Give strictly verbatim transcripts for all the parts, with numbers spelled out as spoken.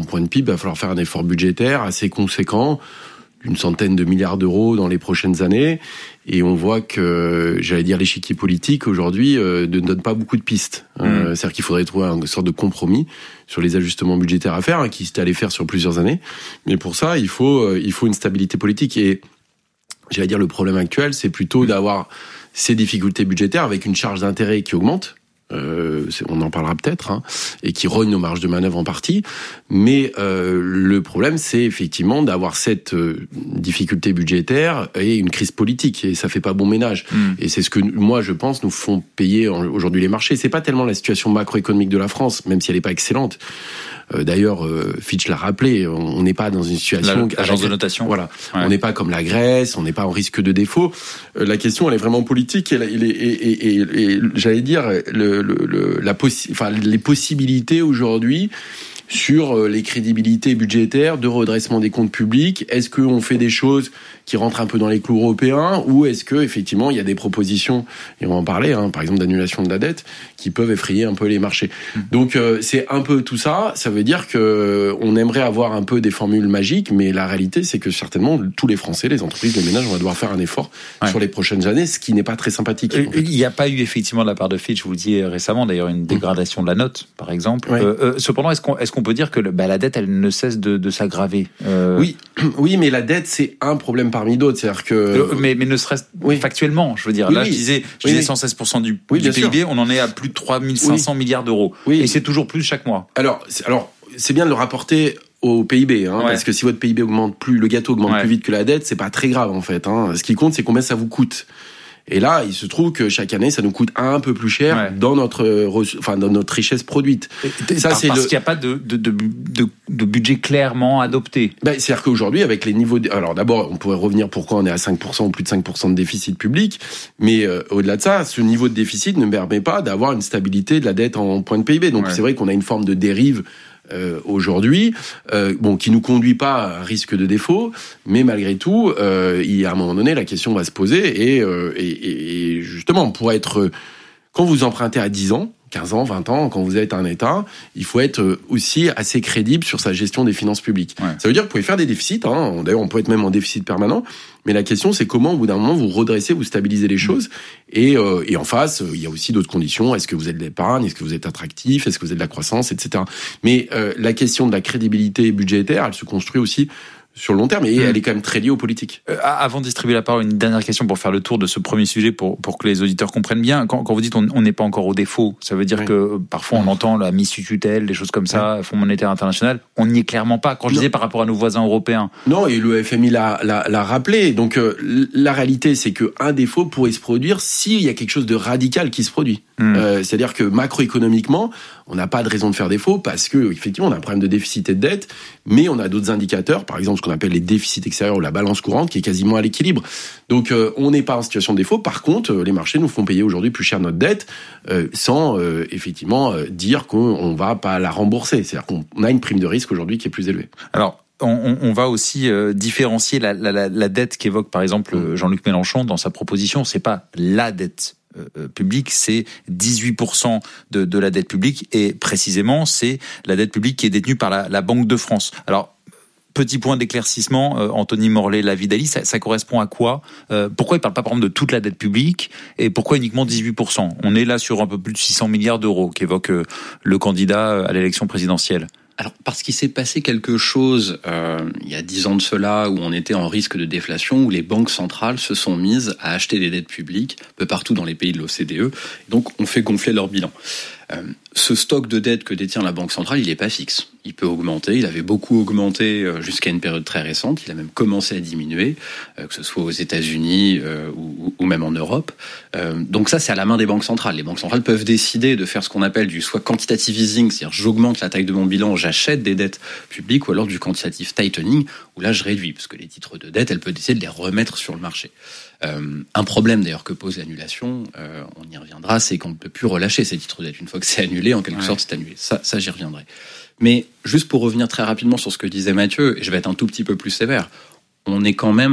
point de P I B, il va falloir faire un effort budgétaire assez conséquent, d'une centaine de milliards d'euros dans les prochaines années. Et on voit que, j'allais dire, l'échiquier politique aujourd'hui euh, ne donne pas beaucoup de pistes. Mmh. Euh, c'est-à-dire qu'il faudrait trouver une sorte de compromis sur les ajustements budgétaires à faire, hein, qui s'est allé faire sur plusieurs années. Mais pour ça, il faut, euh, il faut une stabilité politique. Et j'allais dire, le problème actuel, c'est plutôt mmh. d'avoir ces difficultés budgétaires avec une charge d'intérêt qui augmente. Euh, on en parlera peut-être, hein, et qui rogne nos marges de manœuvre en partie. Mais euh, le problème, c'est effectivement d'avoir cette euh, difficulté budgétaire et une crise politique, et ça fait pas bon ménage. Mmh. Et c'est ce que moi, je pense, nous font payer aujourd'hui les marchés. C'est pas tellement la situation macroéconomique de la France, même si elle est pas excellente. Euh, d'ailleurs, euh, Fitch l'a rappelé, on n'est pas dans une situation... L'agence de notation. Voilà. Ouais. On n'est pas comme la Grèce, on n'est pas en risque de défaut. Euh, la question, elle est vraiment politique, et, et, et, et, et j'allais dire, le, le, le, la possi- enfin, les possibilités aujourd'hui sur les crédibilités budgétaires de redressement des comptes publics. Est-ce qu'on fait des choses qui rentrent un peu dans les clous européens, ou est-ce que effectivement il y a des propositions, et on va en parler, hein, par exemple d'annulation de la dette, qui peuvent effrayer un peu les marchés. Mmh. Donc euh, c'est un peu tout ça. Ça veut dire que on aimerait avoir un peu des formules magiques, mais la réalité c'est que certainement tous les Français, les entreprises, les ménages, vont devoir faire un effort ouais. sur les prochaines années, ce qui n'est pas très sympathique. Euh, il n'y a pas eu effectivement de la part de Fitch, je vous le dis récemment d'ailleurs, une dégradation de la note, par exemple. Ouais. Euh, euh, cependant, est-ce qu'on est-ce qu'on peut dire que le, bah, la dette, elle ne cesse de, de s'aggraver euh... Oui, oui, mais la dette c'est un problème parmi d'autres, c'est-à-dire que euh, mais mais ne serait-ce oui. factuellement, je veux dire. Oui, Là, oui. je disais, je oui, disais cent seize pour cent du, oui, du P I B, sûr. On en est à plus de trois mille cinq cents oui. milliards d'euros, oui. et c'est toujours plus chaque mois. Alors, c'est, alors c'est bien de le rapporter au P I B, hein, ouais. parce que si votre P I B augmente plus, le gâteau augmente ouais. plus vite que la dette, c'est pas très grave en fait. Hein. Ce qui compte, c'est combien ça vous coûte. Et là, il se trouve que chaque année, ça nous coûte un peu plus cher ouais. dans notre, enfin, dans notre richesse produite. Et, ça, c'est parce le... qu'il n'y a pas de, de, de, de, de budget clairement adopté. Ben, c'est-à-dire qu'aujourd'hui, avec les niveaux, de... alors d'abord, on pourrait revenir pourquoi on est à cinq pour cent ou plus de cinq pour cent de déficit public, mais euh, au-delà de ça, ce niveau de déficit ne permet pas d'avoir une stabilité de la dette en point de P I B. Donc ouais. c'est vrai qu'on a une forme de dérive Euh, aujourd'hui, euh, bon, qui nous conduit pas à un risque de défaut, mais malgré tout, euh, il y a à un moment donné, la question va se poser, et, euh, et, et justement, pour être, quand vous empruntez à dix ans, quinze ans, vingt ans, quand vous êtes un État, il faut être aussi assez crédible sur sa gestion des finances publiques. Ouais. Ça veut dire que vous pouvez faire des déficits, hein. D'ailleurs on peut être même en déficit permanent, mais la question c'est comment au bout d'un moment vous redressez, vous stabilisez les choses, et, euh, et en face, il y a aussi d'autres conditions, est-ce que vous êtes de l'épargne, est-ce que vous êtes attractif, est-ce que vous êtes de la croissance, et cetera. Mais euh, la question de la crédibilité budgétaire, elle se construit aussi sur le long terme, et mmh. elle est quand même très liée aux politiques. Euh, avant de distribuer la parole, une dernière question pour faire le tour de ce premier sujet, pour, pour que les auditeurs comprennent bien. Quand, quand vous dites on n'est pas encore au défaut, ça veut dire oui. que euh, parfois on entend la mise sous tutelle, des choses comme ça, oui. Fonds monétaire international. On n'y est clairement pas. Quand je non. disais par rapport à nos voisins européens. Non, et le F M I l'a, l'a, l'a rappelé. Donc euh, la réalité, c'est qu'un défaut pourrait se produire s'il y a quelque chose de radical qui se produit. Mmh. Euh, c'est-à-dire que macroéconomiquement, on n'a pas de raison de faire défaut parce que effectivement on a un problème de déficit et de dette, mais on a d'autres indicateurs, par exemple ce qu'on appelle les déficits extérieurs ou la balance courante qui est quasiment à l'équilibre. Donc euh, on n'est pas en situation de défaut. Par contre, euh, les marchés nous font payer aujourd'hui plus cher notre dette euh, sans euh, effectivement euh, dire qu'on va pas la rembourser. C'est-à-dire qu'on a une prime de risque aujourd'hui qui est plus élevée. Alors On, on va aussi euh, différencier la, la, la dette qu'évoque par exemple Jean-Luc Mélenchon dans sa proposition. C'est pas la dette euh, publique, c'est dix-huit pour cent de, de la dette publique, et précisément c'est la dette publique qui est détenue par la, la Banque de France. Alors petit point d'éclaircissement, euh, Anthony Morlet, Lavidali, ça, ça correspond à quoi ? euh, Pourquoi il ne parle pas par exemple de toute la dette publique, et pourquoi uniquement dix-huit pour cent ? On est là sur un peu plus de six cents milliards d'euros qu'évoque euh, le candidat à l'élection présidentielle. Alors, parce qu'il s'est passé quelque chose euh, il y a dix ans de cela, où on était en risque de déflation, où les banques centrales se sont mises à acheter des dettes publiques un peu partout dans les pays de l'O C D E, donc on fait gonfler leur bilan. Euh, ce stock de dettes que détient la Banque centrale, il n'est pas fixe. Il peut augmenter, il avait beaucoup augmenté jusqu'à une période très récente, il a même commencé à diminuer, euh, que ce soit aux États-Unis euh, ou, ou même en Europe. Euh, donc ça, c'est à la main des banques centrales. Les banques centrales peuvent décider de faire ce qu'on appelle du soit quantitative easing, c'est-à-dire j'augmente la taille de mon bilan, j'achète des dettes publiques, ou alors du quantitative tightening, où là je réduis, parce que les titres de dette, elle peut décider de les remettre sur le marché. Euh, un problème d'ailleurs que pose l'annulation, euh, on y reviendra, c'est qu'on ne peut plus relâcher ces titres de dette. Une fois que c'est annulé, en quelque ouais. sorte c'est annulé. Ça, ça j'y reviendrai. Mais juste pour revenir très rapidement sur ce que disait Mathieu, et je vais être un tout petit peu plus sévère, on est quand même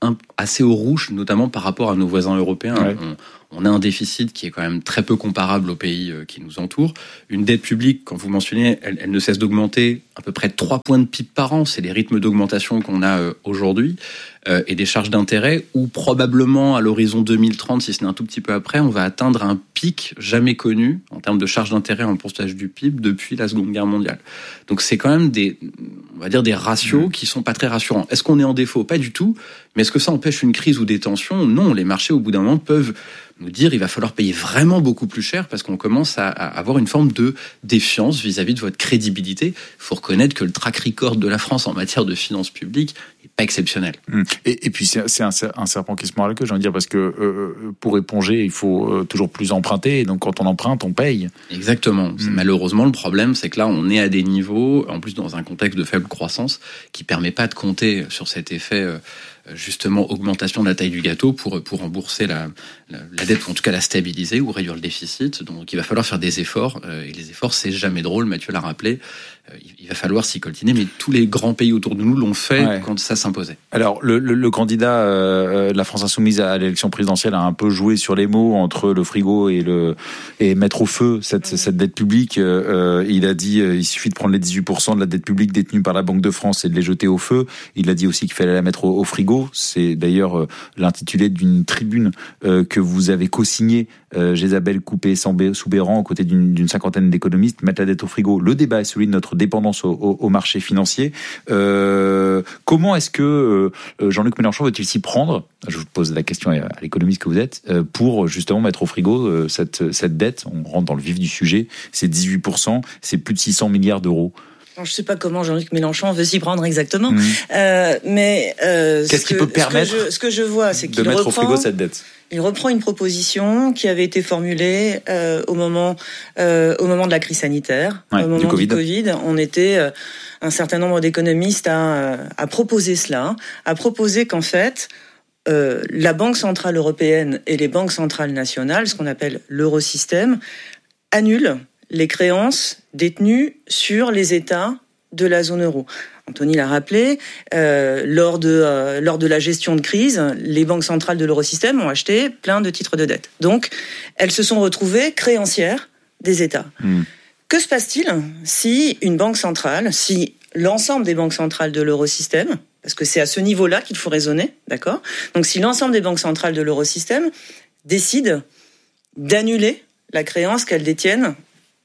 un, assez au rouge, notamment par rapport à nos voisins européens. Ouais. On, on a un déficit qui est quand même très peu comparable aux pays qui nous entourent. Une dette publique, quand vous mentionnez, elle, elle ne cesse d'augmenter à peu près trois points de P I B par an. C'est les rythmes d'augmentation qu'on a aujourd'hui. Euh, et des charges d'intérêt où probablement à l'horizon deux mille trente, si ce n'est un tout petit peu après, on va atteindre un pic jamais connu en termes de charges d'intérêt en pourcentage du P I B depuis la Seconde Guerre mondiale. Donc c'est quand même des, on va dire des ratios mmh. qui sont pas très rassurants. Est-ce qu'on est en défaut ? Pas du tout. Mais est-ce que ça empêche une crise ou des tensions ? Non, les marchés au bout d'un moment peuvent nous dire il va falloir payer vraiment beaucoup plus cher parce qu'on commence à, à avoir une forme de défiance vis-à-vis de votre crédibilité. Il faut reconnaître que le track record de la France en matière de finances publiques n'est pas exceptionnel. Mmh. Et, et puis c'est, c'est un, un serpent qui se mord la queue, j'ai envie de dire, parce que euh, pour éponger, il faut euh, toujours plus emprunter. Et donc quand on emprunte, on paye. Exactement. Mmh. Malheureusement, le problème, c'est que là, on est à des niveaux, en plus dans un contexte de faible croissance, qui permet pas de compter sur cet effet euh, justement augmentation de la taille du gâteau pour pour rembourser la, la, la dette, ou en tout cas la stabiliser ou réduire le déficit. Donc il va falloir faire des efforts, euh, et les efforts, c'est jamais drôle, Mathieu l'a rappelé. Euh, il va falloir s'y coltiner, mais tous les grands pays autour de nous l'ont fait ouais. quand ça s'imposait. Alors le, le, le candidat euh, de la France Insoumise à l'élection présidentielle a un peu joué sur les mots entre le frigo et le et mettre au feu cette cette dette publique. Euh, il a dit euh, il suffit de prendre les dix-huit pour cent de la dette publique détenue par la Banque de France et de les jeter au feu. Il a dit aussi qu'il fallait la mettre au, au frigo. C'est d'ailleurs euh, l'intitulé d'une tribune euh, que vous avez co-signée, euh, Jésabel Coupé-Soubeyran, aux côtés d'une, d'une cinquantaine d'économistes, mettre la dette au frigo. Le débat est celui de notre dépendance au, au, au marché financier. Euh, comment est-ce que euh, Jean-Luc Mélenchon veut-il s'y prendre ? Je vous pose la question à, à l'économiste que vous êtes, euh, pour justement mettre au frigo euh, cette, cette dette. On rentre dans le vif du sujet. C'est dix-huit pour cent, c'est plus de six cents milliards d'euros. Alors, je ne sais pas comment Jean-Luc Mélenchon veut s'y prendre exactement, mmh. euh, mais euh, qu'est-ce ce, qui que, peut permettre ce, que je, ce que je vois, c'est qu'il de mettre reprend, au frigo cette dette. Il reprend une proposition qui avait été formulée euh, au moment euh, au moment de la crise sanitaire, ouais, au moment du Covid. du Covid. On était euh, un certain nombre d'économistes à, à proposer cela, à proposer qu'en fait euh, la Banque centrale européenne et les banques centrales nationales, ce qu'on appelle l'eurosystème, annulent les créances détenues sur les États de la zone euro. Anthony l'a rappelé, euh, lors de euh, lors de la gestion de crise, les banques centrales de l'eurosystème ont acheté plein de titres de dette. Donc, elles se sont retrouvées créancières des États. Mmh. Que se passe-t-il si une banque centrale, si l'ensemble des banques centrales de l'eurosystème, parce que c'est à ce niveau-là qu'il faut raisonner, d'accord ? Donc, si l'ensemble des banques centrales de l'eurosystème décident d'annuler la créance qu'elles détiennent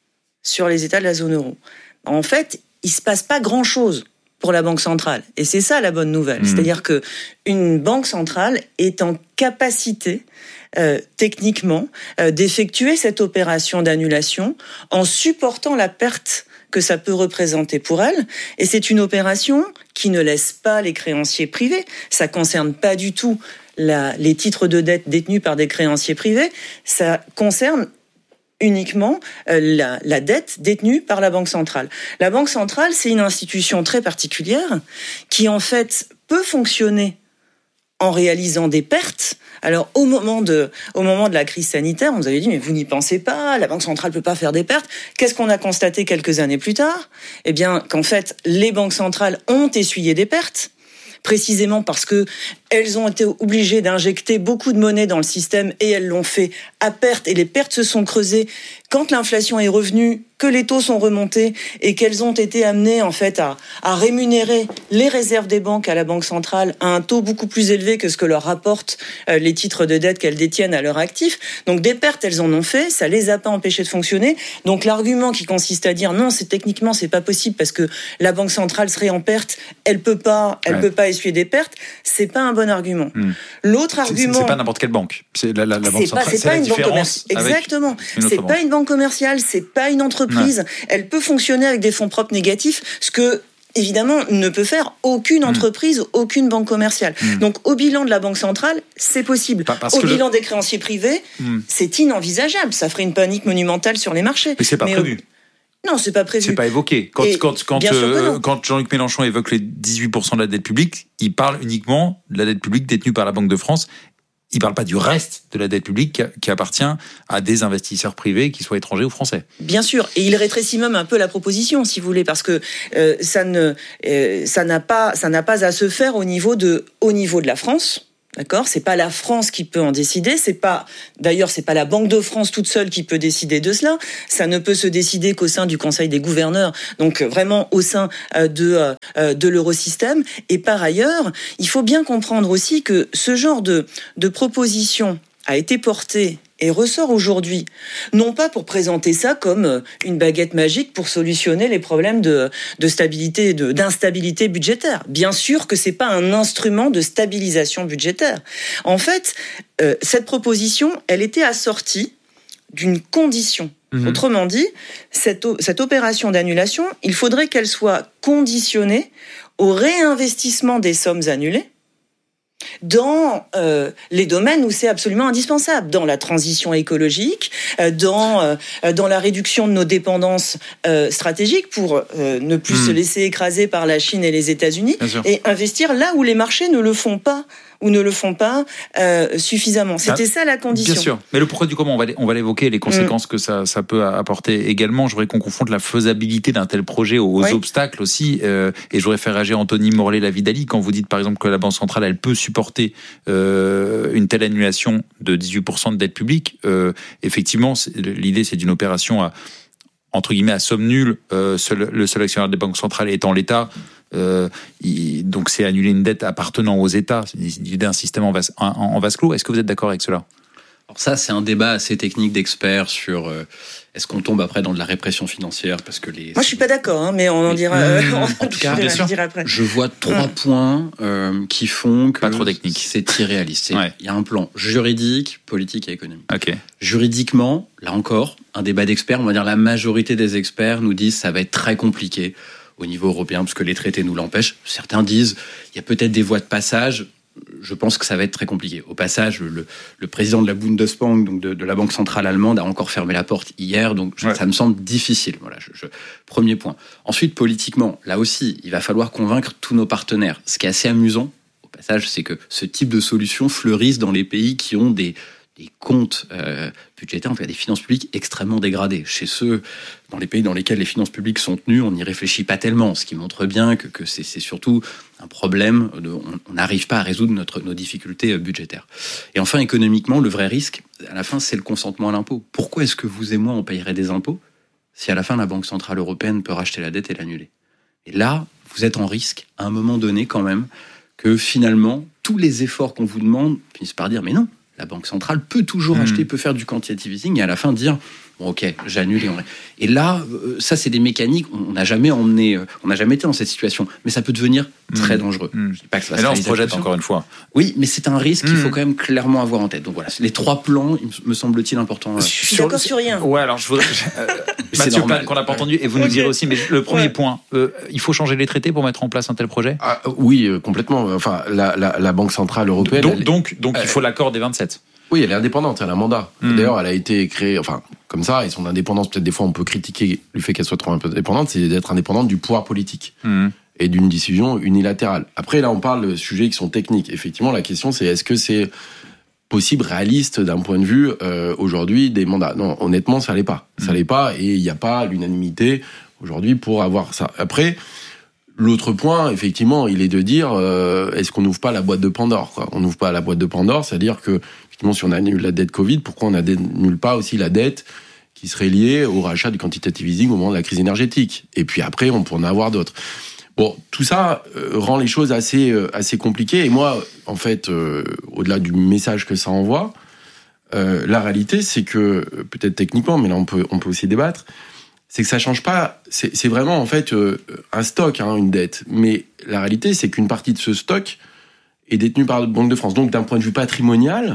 sur les États de la zone euro. En fait, il se passe pas grand-chose pour la Banque centrale. Et c'est ça la bonne nouvelle. Mmh. C'est-à-dire que une banque centrale est en capacité, euh, techniquement, euh, d'effectuer cette opération d'annulation en supportant la perte que ça peut représenter pour elle. Et c'est une opération qui ne laisse pas les créanciers privés. Ça concerne pas du tout la, les titres de dette détenus par des créanciers privés. Ça concerne uniquement la, la dette détenue par la Banque centrale. La Banque centrale, c'est une institution très particulière qui, en fait, peut fonctionner en réalisant des pertes. Alors, au moment de, au moment de la crise sanitaire, on nous avait dit, mais vous n'y pensez pas, la Banque centrale peut pas faire des pertes. Qu'est-ce qu'on a constaté quelques années plus tard ? Eh bien, qu'en fait, les banques centrales ont essuyé des pertes, précisément parce que elles ont été obligées d'injecter beaucoup de monnaie dans le système et elles l'ont fait à perte et les pertes se sont creusées quand l'inflation est revenue, que les taux sont remontés et qu'elles ont été amenées en fait à, à rémunérer les réserves des banques à la Banque centrale à un taux beaucoup plus élevé que ce que leur rapportent euh, les titres de dette qu'elles détiennent à leur actif. Donc des pertes, elles en ont fait, ça les a pas empêchées de fonctionner. Donc l'argument qui consiste à dire non, c'est techniquement c'est pas possible parce que la Banque centrale serait en perte, elle peut pas, elle ouais. peut pas essuyer des pertes, c'est pas un bon argument. Mmh. L'autre c'est, argument, c'est, c'est pas n'importe quelle banque, c'est la, la, la Banque c'est centrale, pas, c'est, c'est pas la une différence. Banque Exactement, c'est banque. pas une banque commerciale, c'est pas une entreprise. Ouais. Elle peut fonctionner avec des fonds propres négatifs, ce que évidemment ne peut faire aucune entreprise, mmh. aucune banque commerciale. Mmh. Donc au bilan de la Banque centrale, c'est possible. Parce au que bilan le... des créanciers privés, mmh. c'est inenvisageable. Ça ferait une panique monumentale sur les marchés. Mais c'est pas Mais prévu. Au... Non, c'est pas prévu. C'est pas évoqué. Quand, quand, quand, euh, quand Jean-Luc Mélenchon évoque les dix-huit pour cent de la dette publique, il parle uniquement de la dette publique détenue par la Banque de France. Il ne parle pas du reste de la dette publique qui appartient à des investisseurs privés, qu'ils soient étrangers ou français. Bien sûr, et il rétrécit même un peu la proposition, si vous voulez, parce que euh, ça ne, euh, ça n'a pas, ça n'a pas à se faire au niveau de, au niveau de la France. D'accord, c'est pas la France qui peut en décider, c'est pas, d'ailleurs, c'est pas la Banque de France toute seule qui peut décider de cela. Ça ne peut se décider qu'au sein du Conseil des gouverneurs, donc vraiment au sein de de l'eurosystème. Et par ailleurs, il faut bien comprendre aussi que ce genre de de proposition a été porté et ressort aujourd'hui, non pas pour présenter ça comme une baguette magique pour solutionner les problèmes de, de stabilité, de, d'instabilité budgétaire. Bien sûr que c'est pas un instrument de stabilisation budgétaire. En fait, euh, cette proposition, elle était assortie d'une condition. Mmh. Autrement dit, cette, cette opération d'annulation, il faudrait qu'elle soit conditionnée au réinvestissement des sommes annulées dans euh, les domaines où c'est absolument indispensable, dans la transition écologique, euh, dans euh, dans la réduction de nos dépendances euh, stratégiques pour euh, ne plus mmh. se laisser écraser par la Chine et les États-Unis, et investir là où les marchés ne le font pas ou ne le font pas euh, suffisamment. C'était ah, ça la condition. Bien sûr. Mais le pourquoi du comment, on va, on va l'évoquer, les conséquences mmh. que ça, ça peut apporter également. Je voudrais qu'on confronte la faisabilité d'un tel projet aux, aux oui. obstacles aussi. Euh, et je voudrais faire réagir Anthony Morlet-Lavidali quand vous dites par exemple que la Banque centrale, elle peut supporter euh, une telle annulation de dix-huit pour cent de dette publique. Euh, effectivement, c'est, l'idée c'est d'une opération à, entre guillemets, à somme nulle. Euh, seul, le seul actionnaire des banques centrales étant l'État. Euh, il, donc c'est annuler une dette appartenant aux États, c'est l'idée d'un système en vase, en, en vase clos. Est-ce que vous êtes d'accord avec cela ? Alors ça, c'est un débat assez technique d'experts sur euh, est-ce qu'on tombe après dans de la répression financière parce que les. Moi, je suis pas d'accord, hein, mais on en dira. Euh, en, en tout cas, bien sûr. Après. Je vois trois mmh. points euh, qui font que pas trop technique. C'est irréaliste. Il ouais. y a un plan juridique, politique et économique. Okay. Juridiquement, là encore, un débat d'experts. On va dire la majorité des experts nous disent que ça va être très compliqué au niveau européen, parce que les traités nous l'empêchent. Certains disent il y a peut-être des voies de passage. Je pense que ça va être très compliqué. Au passage, le, le président de la Bundesbank, donc de, de la Banque centrale allemande, a encore fermé la porte hier, donc ouais. ça me semble difficile. Voilà, je, je, premier point. Ensuite, politiquement, là aussi, il va falloir convaincre tous nos partenaires. Ce qui est assez amusant, au passage, c'est que ce type de solution fleurisse dans les pays qui ont des des comptes euh, budgétaires, en fait, des finances publiques extrêmement dégradées. Chez ceux, dans les pays dans lesquels les finances publiques sont tenues, on n'y réfléchit pas tellement, ce qui montre bien que, que c'est, c'est surtout un problème, de, on n'arrive pas à résoudre notre, nos difficultés budgétaires. Et enfin, économiquement, le vrai risque, à la fin, c'est le consentement à l'impôt. Pourquoi est-ce que vous et moi, on payerait des impôts si à la fin, la Banque Centrale Européenne peut racheter la dette et l'annuler ? Et là, vous êtes en risque, à un moment donné quand même, que finalement, tous les efforts qu'on vous demande finissent par dire « mais non ». La Banque centrale peut toujours mmh. acheter, peut faire du quantitative easing et à la fin dire bon, ok, j'annule. Et, on... et là, ça, c'est des mécaniques. On n'a jamais emmené, on n'a jamais été dans cette situation, mais ça peut devenir très mmh. dangereux. Mmh. Je dis pas que ça va et là, on se projette encore une fois. Oui, mais c'est un risque mmh. qu'il faut quand même clairement avoir en tête. Donc voilà, les trois plans, me semble-t-il important. Je suis sur... d'accord sur rien. Ouais, alors je voudrais. Euh, Mathieu Pal, qu'on n'a pas entendu, et vous nous direz aussi. Mais le premier ouais. point, euh, il faut changer les traités pour mettre en place un tel projet. Ah, oui, euh, complètement. Enfin, la, la, la Banque centrale européenne. Donc, elle... donc, donc euh, il faut l'accord des vingt-sept. Oui, elle est indépendante, elle a un mandat. Mmh. D'ailleurs, elle a été créée, enfin, comme ça, et son indépendance, peut-être des fois on peut critiquer le fait qu'elle soit trop indépendante, c'est d'être indépendante du pouvoir politique mmh. et d'une décision unilatérale. Après, là, on parle de sujets qui sont techniques. Effectivement, la question, c'est est-ce que c'est possible, réaliste, d'un point de vue, euh, aujourd'hui, des mandats ? Non, honnêtement, ça l'est pas. Mmh. Ça l'est pas, et il n'y a pas l'unanimité, aujourd'hui, pour avoir ça. Après, l'autre point, effectivement, il est de dire, euh, est-ce qu'on n'ouvre pas la boîte de Pandore, quoi ? On n'ouvre pas la boîte de Pandore, c'est-à-dire que, effectivement, si on annule la dette Covid, pourquoi on n'annule pas aussi la dette qui serait liée au rachat du quantitative easing au moment de la crise énergétique ? Et puis après, on peut en avoir d'autres. Bon, tout ça euh, rend les choses assez, euh, assez compliquées. Et moi, en fait, euh, au-delà du message que ça envoie, euh, la réalité, c'est que, peut-être techniquement, mais là, on peut, on peut aussi débattre, c'est que ça change pas, c'est, c'est vraiment en fait euh, un stock, hein, une dette. Mais la réalité, c'est qu'une partie de ce stock est détenue par la Banque de France. Donc d'un point de vue patrimonial,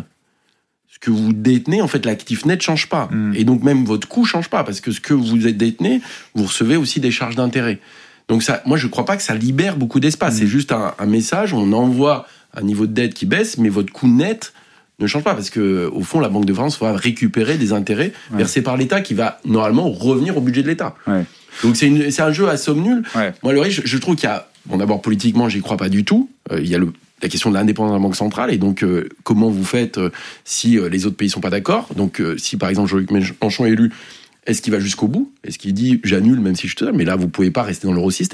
ce que vous détenez, en fait, l'actif net change pas. Mmh. Et donc même votre coût change pas, parce que ce que vous êtes détenez, vous recevez aussi des charges d'intérêt. Donc ça, moi je crois pas que ça libère beaucoup d'espace. Mmh. C'est juste un, un message, on envoie un niveau de dette qui baisse, mais votre coût net ne change pas, parce que au fond la Banque de France va récupérer des intérêts ouais. versés par l'État qui va normalement revenir au budget de l'État. Ouais. Donc c'est, une, c'est un jeu à somme nulle. Ouais. Moi le risque, je, je trouve qu'il y a, bon d'abord politiquement j'y crois pas du tout. Euh, il y a le, la question de l'indépendance de la Banque centrale et donc euh, comment vous faites euh, si euh, les autres pays sont pas d'accord. Donc euh, si par exemple Jean-Luc Mélenchon est élu, est-ce qu'il va jusqu'au bout ? Est-ce qu'il dit j'annule même si je te donne ? Mais là vous pouvez pas rester dans l'eurosystème.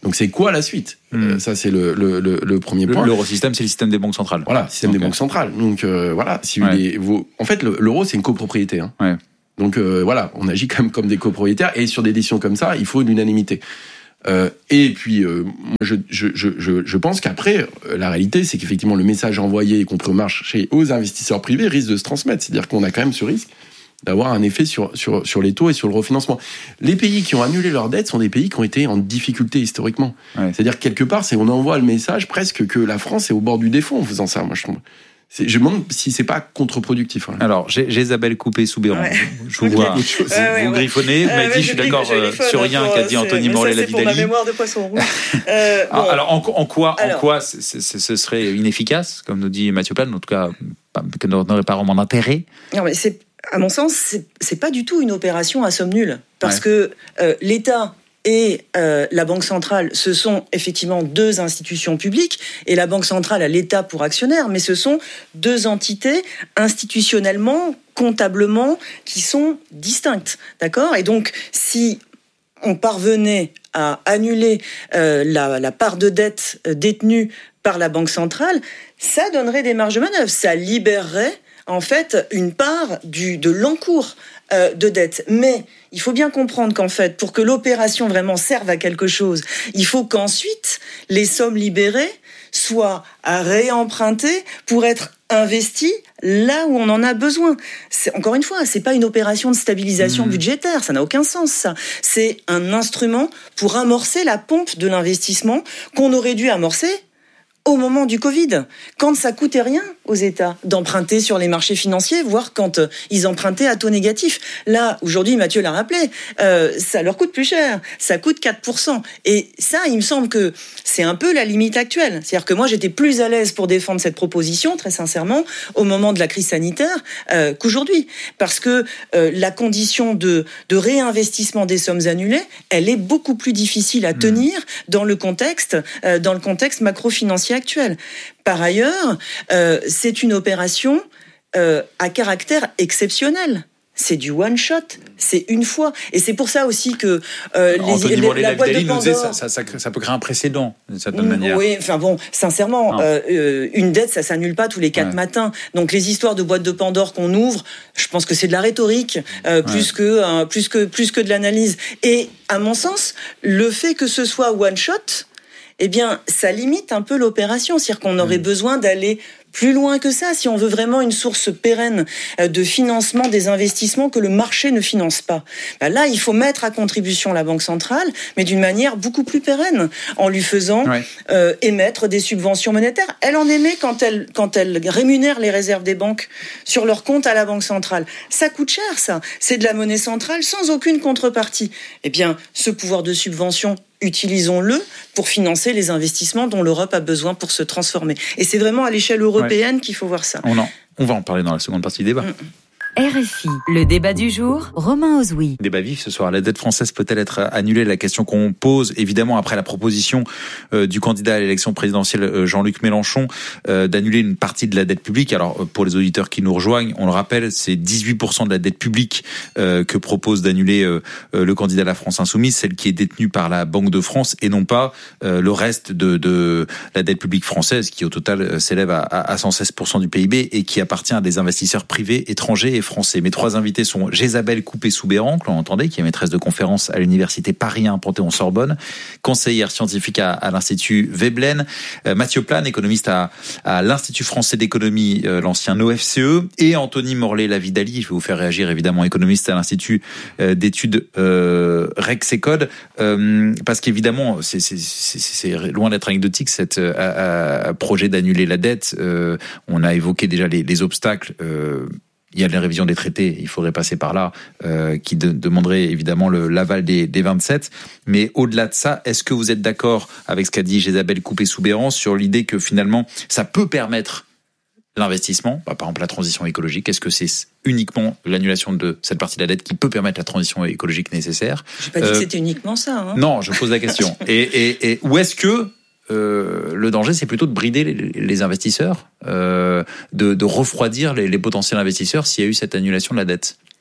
Donc c'est quoi la suite ? mmh. euh, Ça c'est le, le, le, le premier point. L'eurosystème, c'est le système des banques centrales. Voilà, système okay. des banques centrales. Donc euh, voilà, si ouais. les, vos... en fait l'euro c'est une copropriété. Hein. Ouais. Donc euh, voilà, on agit quand même comme des copropriétaires et sur des décisions comme ça, il faut une unanimité. Euh, et puis euh, je, je, je, je pense qu'après la réalité c'est qu'effectivement le message envoyé y compris au marché aux investisseurs privés risque de se transmettre. C'est-à-dire qu'on a quand même ce risque d'avoir un effet sur, sur, sur les taux et sur le refinancement. Les pays qui ont annulé leurs dettes sont des pays qui ont été en difficulté historiquement. Ouais. C'est-à-dire que quelque part, c'est, on envoie le message presque que la France est au bord du défaut en faisant ça, moi je trouve. C'est, je me demande si c'est pas contre-productif. Hein. Alors, j'ai, j'ai Isabelle Coupé-Soubeyran. Ouais. Je vous vois, vous, vous, ouais, vous griffonnez. Vous m'avez dit, je suis d'accord euh, sur rien qu'a dit Anthony Morlet-Lavidali. C'est pour ma mémoire de poisson rouge. euh, bon. Alors, en, en quoi, alors, en quoi c- c- c- ce serait inefficace, comme nous dit Mathieu Plane, en tout cas, que n'aurait pas vraiment d'intérêt ? Non, mais c'est, à mon sens, c'est, c'est pas du tout une opération à somme nulle. Parce ouais. que euh, l'État et euh, la Banque centrale, ce sont effectivement deux institutions publiques, et la Banque centrale a l'État pour actionnaire, mais ce sont deux entités institutionnellement, comptablement, qui sont distinctes, d'accord ? Et donc, si on parvenait à annuler euh, la, la part de dette détenue par la Banque centrale, ça donnerait des marges de manœuvre, ça libérerait en fait une part du, de l'encours euh, de dette. Mais il faut bien comprendre qu'en fait, pour que l'opération vraiment serve à quelque chose, il faut qu'ensuite, les sommes libérées soient à réemprunter pour être investies là où on en a besoin. C'est, encore une fois, c'est pas une opération de stabilisation mmh. budgétaire, ça n'a aucun sens, ça. C'est un instrument pour amorcer la pompe de l'investissement qu'on aurait dû amorcer au moment du Covid, quand ça coûtait rien aux États d'emprunter sur les marchés financiers, voire quand euh, ils empruntaient à taux négatif. Là, aujourd'hui, Mathieu l'a rappelé, euh, ça leur coûte plus cher, ça coûte quatre pour cent. Et ça, il me semble que c'est un peu la limite actuelle. C'est-à-dire que moi, j'étais plus à l'aise pour défendre cette proposition, très sincèrement, au moment de la crise sanitaire, euh, qu'aujourd'hui. Parce que euh, la condition de, de réinvestissement des sommes annulées, elle est beaucoup plus difficile à tenir mmh. dans le contexte, euh, dans le contexte macro-financier actuel. Par ailleurs, euh, c'est une opération euh, à caractère exceptionnel. C'est du one shot, c'est une fois, et c'est pour ça aussi que euh, les, les, la boîte de Pandore, disait, ça, ça, ça, ça peut créer un précédent d'une certaine mmh, manière. Oui, enfin bon, sincèrement, euh, une dette, ça s'annule pas tous les quatre ouais. matins. Donc les histoires de boîte de Pandore qu'on ouvre, je pense que c'est de la rhétorique euh, plus ouais. que euh, plus que plus que de l'analyse. Et à mon sens, le fait que ce soit one shot, eh bien, ça limite un peu l'opération. C'est-à-dire qu'on aurait mmh. besoin d'aller plus loin que ça, si on veut vraiment une source pérenne de financement des investissements que le marché ne finance pas. Ben là, il faut mettre à contribution la Banque centrale, mais d'une manière beaucoup plus pérenne, en lui faisant ouais. euh, émettre des subventions monétaires. Elle en émet quand elle, quand elle rémunère les réserves des banques sur leur compte à la Banque centrale. Ça coûte cher, ça. C'est de la monnaie centrale sans aucune contrepartie. Eh bien, ce pouvoir de subvention, utilisons-le pour financer les investissements dont l'Europe a besoin pour se transformer. Et c'est vraiment à l'échelle européenne ouais. qu'il faut voir ça. On, en, on va en parler dans la seconde partie du débat. Mmh. R F I, le débat du jour, Romain Ozoui. Débat vif ce soir. La dette française peut-elle être annulée ? La question qu'on pose, évidemment, après la proposition euh, du candidat à l'élection présidentielle euh, Jean-Luc Mélenchon euh, d'annuler une partie de la dette publique. Alors, pour les auditeurs qui nous rejoignent, on le rappelle, c'est dix-huit pour cent de la dette publique euh, que propose d'annuler euh, le candidat à la France Insoumise, celle qui est détenue par la Banque de France, et non pas euh, le reste de, de la dette publique française, qui au total s'élève à, à cent seize pour cent du P I B et qui appartient à des investisseurs privés étrangers et français. Mes trois invités sont Isabelle Coupé-Soubeyran, que l'on entendait, qui est maîtresse de conférences à l'université Paris un Panthéon-Sorbonne, conseillère scientifique à, à l'Institut Veblen, euh, Mathieu Plane, économiste à, à l'Institut français d'économie, euh, l'ancien O F C E, et Anthony Morlet-Lavidali, je vais vous faire réagir évidemment, économiste à l'Institut euh, d'études euh, Rexecode, euh, parce qu'évidemment, c'est, c'est, c'est, c'est loin d'être anecdotique, cet euh, projet d'annuler la dette. Euh, on a évoqué déjà les, les obstacles. Euh, Il y a la révision des traités, il faudrait passer par là, euh, qui de, demanderait évidemment le, l'aval des, des vingt-sept. Mais au-delà de ça, est-ce que vous êtes d'accord avec ce qu'a dit Isabelle Coupé-Soubeyran sur l'idée que finalement, ça peut permettre l'investissement, bah, par exemple la transition écologique? Est-ce que c'est uniquement l'annulation de cette partie de la dette qui peut permettre la transition écologique nécessaire? J'ai pas dit euh, que c'était uniquement ça. Hein. Non, je pose la question. et, et, et où est-ce que Euh, le danger, c'est plutôt de brider les, les investisseurs, euh, de, de refroidir les, les potentiels investisseurs s'il y a eu cette annulation de la dette?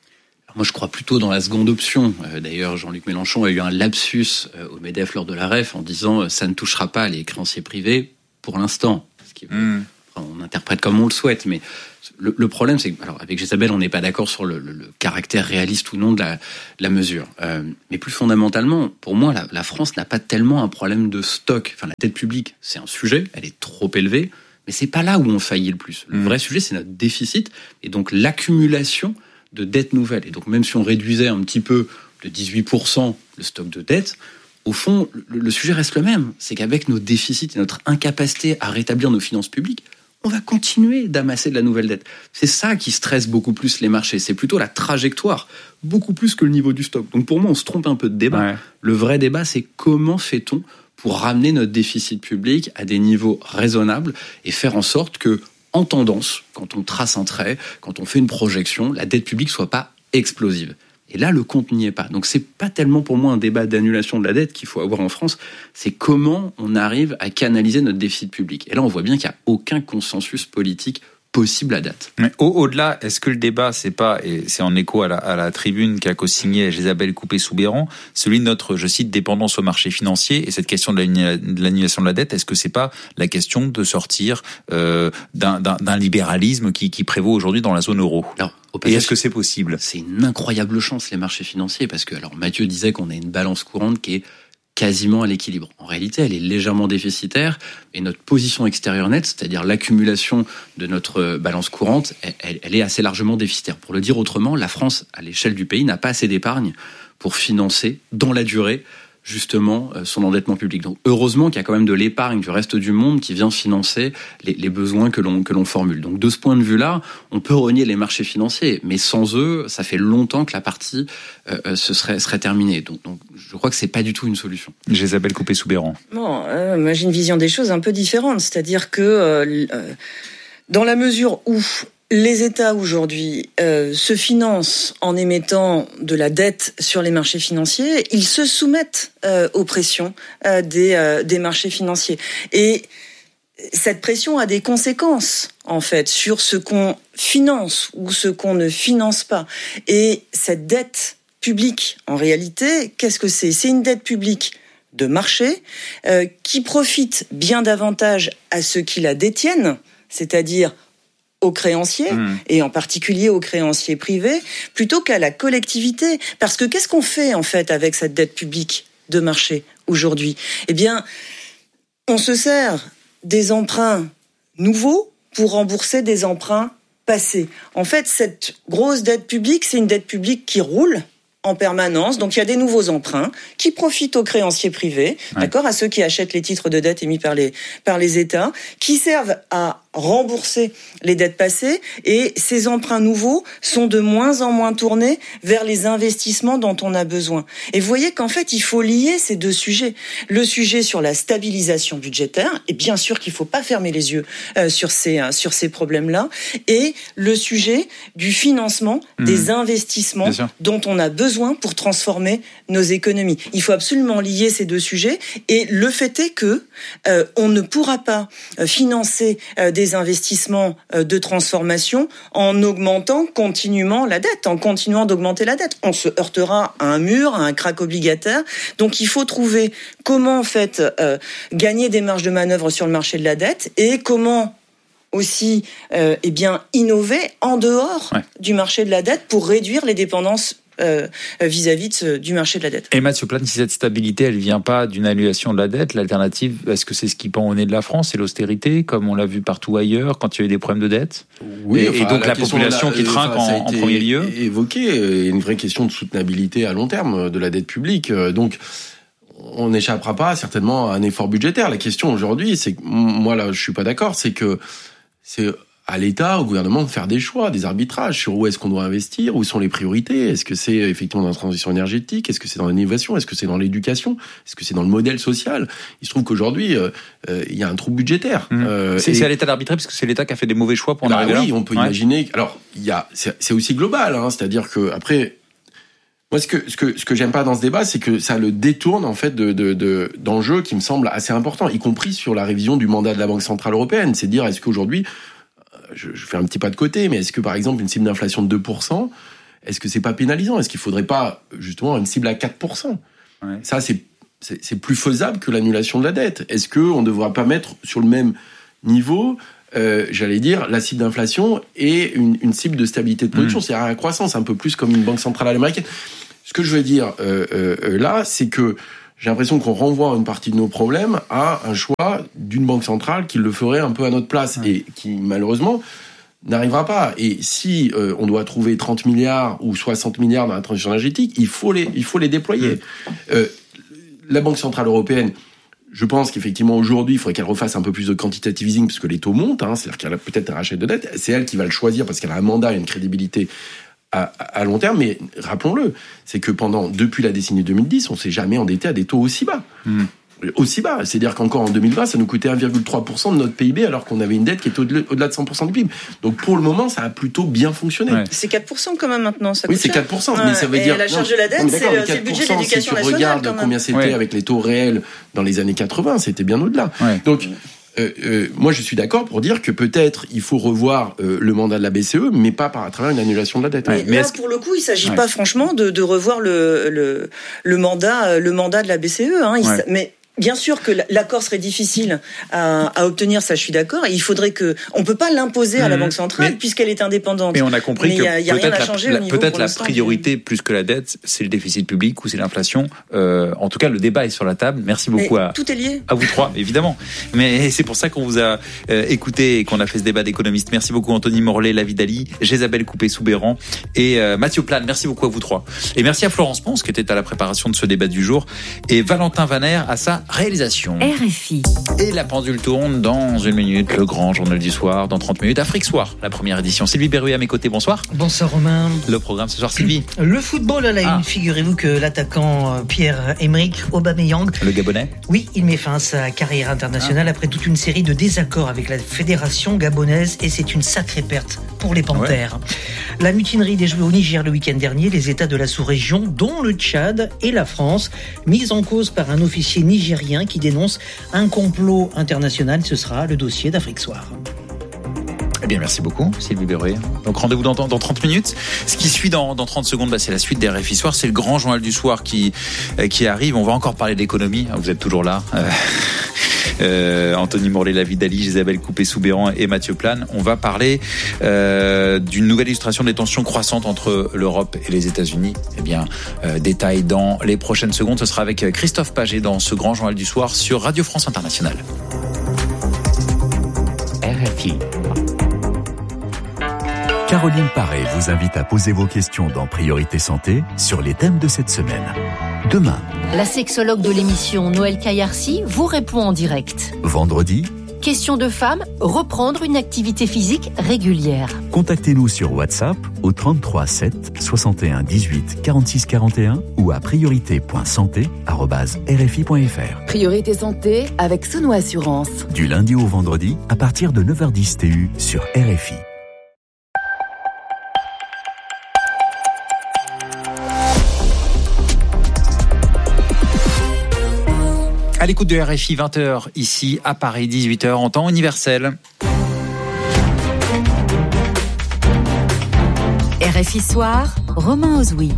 Moi, je crois plutôt dans la seconde option. Euh, d'ailleurs, Jean-Luc Mélenchon a eu un lapsus euh, au MEDEF lors de la R E F en disant euh, ça ne touchera pas les créanciers privés pour l'instant. Ce qui, mmh. enfin, on interprète comme on le souhaite, mais le, le problème, c'est que, alors, avec Isabelle, on n'est pas d'accord sur le, le, le caractère réaliste ou non de la, de la mesure. Euh, mais plus fondamentalement, pour moi, la, la France n'a pas tellement un problème de stock. Enfin, la dette publique, c'est un sujet, elle est trop élevée, mais c'est pas là où on faillit le plus. Le mmh. vrai sujet, c'est notre déficit et donc l'accumulation de dettes nouvelles. Et donc, même si on réduisait un petit peu de dix-huit pour cent le stock de dettes, au fond, le, le sujet reste le même. C'est qu'avec nos déficits et notre incapacité à rétablir nos finances publiques, on va continuer d'amasser de la nouvelle dette. C'est ça qui stresse beaucoup plus les marchés. C'est plutôt la trajectoire, beaucoup plus que le niveau du stock. Donc, pour moi, on se trompe un peu de débat. Ouais. Le vrai débat, c'est comment fait-on pour ramener notre déficit public à des niveaux raisonnables et faire en sorte que, en tendance, quand on trace un trait, quand on fait une projection, la dette publique soit pas explosive. Et là, le compte n'y est pas. Donc, c'est pas tellement pour moi un débat d'annulation de la dette qu'il faut avoir en France, c'est comment on arrive à canaliser notre déficit public. Et là, on voit bien qu'il n'y a aucun consensus politique possible à date. Mais au- au-delà, est-ce que le débat, c'est pas, et c'est en écho à la, à la tribune qu'a co-signé Isabelle Coupé-Soubeyran, celui de notre, je cite, dépendance au marché financier et cette question de, la, de l'annulation de la dette, est-ce que c'est pas la question de sortir euh, d'un, d'un, d'un libéralisme qui, qui prévaut aujourd'hui dans la zone euro? Alors, et est-ce que c'est possible? C'est une incroyable chance, les marchés financiers, parce que, alors, Mathieu disait qu'on a une balance courante qui est quasiment à l'équilibre. En réalité, elle est légèrement déficitaire et notre position extérieure nette, c'est-à-dire l'accumulation de notre balance courante, elle, elle est assez largement déficitaire. Pour le dire autrement, la France, à l'échelle du pays, n'a pas assez d'épargne pour financer dans la durée justement son endettement public. Donc heureusement qu'il y a quand même de l'épargne du reste du monde qui vient financer les, les besoins que l'on, que l'on formule. Donc de ce point de vue-là, on peut renier les marchés financiers, mais sans eux, ça fait longtemps que la partie euh, se serait, serait terminée. Donc, donc je crois que c'est pas du tout une solution. Isabelle Coupé-Soubeyran. Bon, euh, moi j'ai une vision des choses un peu différente, c'est-à-dire que euh, dans la mesure où les États aujourd'hui euh, se financent en émettant de la dette sur les marchés financiers, ils se soumettent euh, aux pressions euh, des, euh, des marchés financiers. Et cette pression a des conséquences, en fait, sur ce qu'on finance ou ce qu'on ne finance pas. Et cette dette publique, en réalité, qu'est-ce que c'est ? C'est une dette publique de marché euh, qui profite bien davantage à ceux qui la détiennent, c'est-à-dire aux créanciers, mmh. et en particulier aux créanciers privés, plutôt qu'à la collectivité. Parce que qu'est-ce qu'on fait, en fait, avec cette dette publique de marché aujourd'hui ? Eh bien, on se sert des emprunts nouveaux pour rembourser des emprunts passés. En fait, cette grosse dette publique, c'est une dette publique qui roule en permanence. Donc, il y a des nouveaux emprunts qui profitent aux créanciers privés, ouais. d'accord, à ceux qui achètent les titres de dette émis par les, par les États, qui servent à rembourser les dettes passées, et ces emprunts nouveaux sont de moins en moins tournés vers les investissements dont on a besoin. Et vous voyez qu'en fait, il faut lier ces deux sujets. Le sujet sur la stabilisation budgétaire, et bien sûr qu'il ne faut pas fermer les yeux euh, sur ces, euh, sur ces problèmes-là, et le sujet du financement mmh. des investissements dont on a besoin pour transformer nos économies. Il faut absolument lier ces deux sujets, et le fait est que euh, on ne pourra pas euh, financer euh, des des investissements de transformation en augmentant continuellement la dette, en continuant d'augmenter la dette. On se heurtera à un mur, à un krach obligataire. Donc il faut trouver comment en fait euh, gagner des marges de manœuvre sur le marché de la dette et comment aussi euh, eh bien innover en dehors ouais. du marché de la dette pour réduire les dépendances Euh, vis-à-vis de ce, du marché de la dette. Et Mathieu Plane, si cette stabilité, elle vient pas d'une annulation de la dette, l'alternative, est-ce que c'est ce qui pend au nez de la France, c'est l'austérité, comme on l'a vu partout ailleurs, quand il y a eu des problèmes de dette ? Oui, et, enfin, et donc la, la population la, qui trinque enfin, en, en premier lieu. Évoqué une vraie question de soutenabilité à long terme de la dette publique. Donc, on n'échappera pas certainement à un effort budgétaire. La question aujourd'hui, c'est que moi là, je suis pas d'accord, c'est que c'est à l'État, au gouvernement, de faire des choix, des arbitrages sur où est-ce qu'on doit investir, où sont les priorités. Est-ce que c'est effectivement dans la transition énergétique ? Est-ce que c'est dans l'innovation ? Est-ce que c'est dans l'éducation ? Est-ce que c'est dans le modèle social ? Il se trouve qu'aujourd'hui, euh, euh, il y a un trou budgétaire. Mmh. Euh, c'est, et... c'est à l'État d'arbitrer, parce que c'est l'État qui a fait des mauvais choix pour en arriver là. Oui, on peut ouais. imaginer. Alors, il y a, c'est, c'est aussi global, hein, c'est-à-dire que après. Moi, ce que ce que ce que j'aime pas dans ce débat, c'est que ça le détourne en fait de de, de d'enjeux qui me semblent assez importants, y compris sur la révision du mandat de la Banque centrale européenne. C'est de dire, est-ce qu'aujourd'hui, je, je fais un petit pas de côté, mais est-ce que par exemple une cible d'inflation de deux pour cent, est-ce que c'est pas pénalisant ? Est-ce qu'il faudrait pas, justement, une cible à quatre pour cent ? Ouais. Ça, c'est, c'est, c'est plus faisable que l'annulation de la dette. Est-ce qu'on ne devra pas mettre sur le même niveau, euh, j'allais dire, la cible d'inflation et une, une cible de stabilité de production, mmh. c'est-à-dire la croissance, un peu plus comme une banque centrale américaine. Ce que je veux dire euh, euh, là, c'est que j'ai l'impression qu'on renvoie une partie de nos problèmes à un choix d'une banque centrale qui le ferait un peu à notre place mmh. et qui, malheureusement, n'arrivera pas. Et si euh, on doit trouver trente milliards ou soixante milliards dans la transition énergétique, il faut les, il faut les déployer. Mmh. Euh, la Banque centrale européenne, je pense qu'effectivement, aujourd'hui, il faudrait qu'elle refasse un peu plus de quantitative easing, puisque les taux montent, hein, c'est-à-dire qu'elle a peut-être un rachat de dette. C'est elle qui va le choisir, parce qu'elle a un mandat et une crédibilité à, à long terme. Mais rappelons-le, c'est que pendant, depuis la décennie deux mille dix, on s'est jamais endetté à des taux aussi bas. Mmh. Aussi bas. C'est-à-dire qu'encore en deux mille vingt, ça nous coûtait un virgule trois pour cent de notre P I B, alors qu'on avait une dette qui était au-delà, au-delà de cent pour cent du P I B. Donc pour le moment, ça a plutôt bien fonctionné. Ouais. C'est quatre pour cent quand même maintenant, ça coûte Oui, c'est quatre pour cent, ouais. mais ça veut et dire... la charge non, de la dette, c'est, c'est le budget de l'éducation nationale. Si tu regardes combien c'était ouais. avec les taux réels dans les années quatre-vingts, c'était bien au-delà. Ouais. Donc... Euh, euh, moi, je suis d'accord pour dire que peut-être il faut revoir euh, le mandat de la B C E, mais pas par à travers une annulation de la dette. Mais, mais là, pour le coup, il ne s'agit ouais. pas franchement de, de revoir le, le, le mandat, le mandat de la B C E. Hein. Ouais. Mais bien sûr que l'accord serait difficile à, à obtenir, ça je suis d'accord. Et il faudrait que, on peut pas l'imposer mmh, à la Banque centrale mais, puisqu'elle est indépendante. Mais on a compris mais que y a, y a peut-être, la, la, peut-être la priorité plus que la dette, c'est le déficit public ou c'est l'inflation. Euh, en tout cas, le débat est sur la table. Merci beaucoup à, tout est lié. à vous trois, évidemment. Mais c'est pour ça qu'on vous a euh, écouté et qu'on a fait ce débat d'économistes. Merci beaucoup Anthony Morlet, Lavi Dali, Jésabelle Coupé-Soubeyran et euh, Mathieu Plane. Merci beaucoup à vous trois. Et merci à Florence Pons qui était à la préparation de ce débat du jour et Valentin Vaner à sa réalisation. R F I. Et la pendule tourne dans une minute, le grand journal du soir, dans trente minutes, Afrique Soir, la première édition. Sylvie Berruet à mes côtés, bonsoir. Bonsoir Romain. Le programme ce soir, Sylvie. Le football à la ah. une, figurez-vous que l'attaquant Pierre-Emerick Aubameyang, le Gabonais, oui, il met fin à sa carrière internationale ah. après toute une série de désaccords avec la fédération gabonaise et c'est une sacrée perte pour les Panthères. Ouais. La mutinerie déjouée au Niger le week-end dernier, les États de la sous-région, dont le Tchad et la France, mis en cause par un officier nigérien qui dénonce un complot international. Ce sera le dossier d'Afrique Soir. Eh bien, merci beaucoup, Sylvie Berruet. Donc, rendez-vous dans, dans trente minutes. Ce qui suit dans, dans trente secondes, bah, c'est la suite des R F I Soir. C'est le grand journal du soir qui, euh, qui arrive. On va encore parler d'économie. Vous êtes toujours là. Euh, euh, Anthony Morlet, Lavi Dali, Jésabelle Coupé-Soubeyran et Mathieu Plane. On va parler euh, d'une nouvelle illustration des tensions croissantes entre l'Europe et les États-Unis. Eh bien, euh, détail dans les prochaines secondes. Ce sera avec Christophe Paget dans ce grand journal du soir sur Radio France Internationale. R F I. Caroline Paré vous invite à poser vos questions dans Priorité Santé sur les thèmes de cette semaine. Demain, la sexologue de l'émission Noël Caillarcy vous répond en direct. Vendredi, question de femme, reprendre une activité physique régulière. Contactez-nous sur WhatsApp au trente-trois sept soixante et un dix-huit quarante-six quarante et un ou à priorité point santé arobase r f i point f r. Priorité Santé avec Sono Assurance. Du lundi au vendredi à partir de neuf heures dix T U sur R F I. À l'écoute de R F I, vingt heures ici à Paris, dix-huit heures en temps universel. R F I Soir, Romain Ozoui.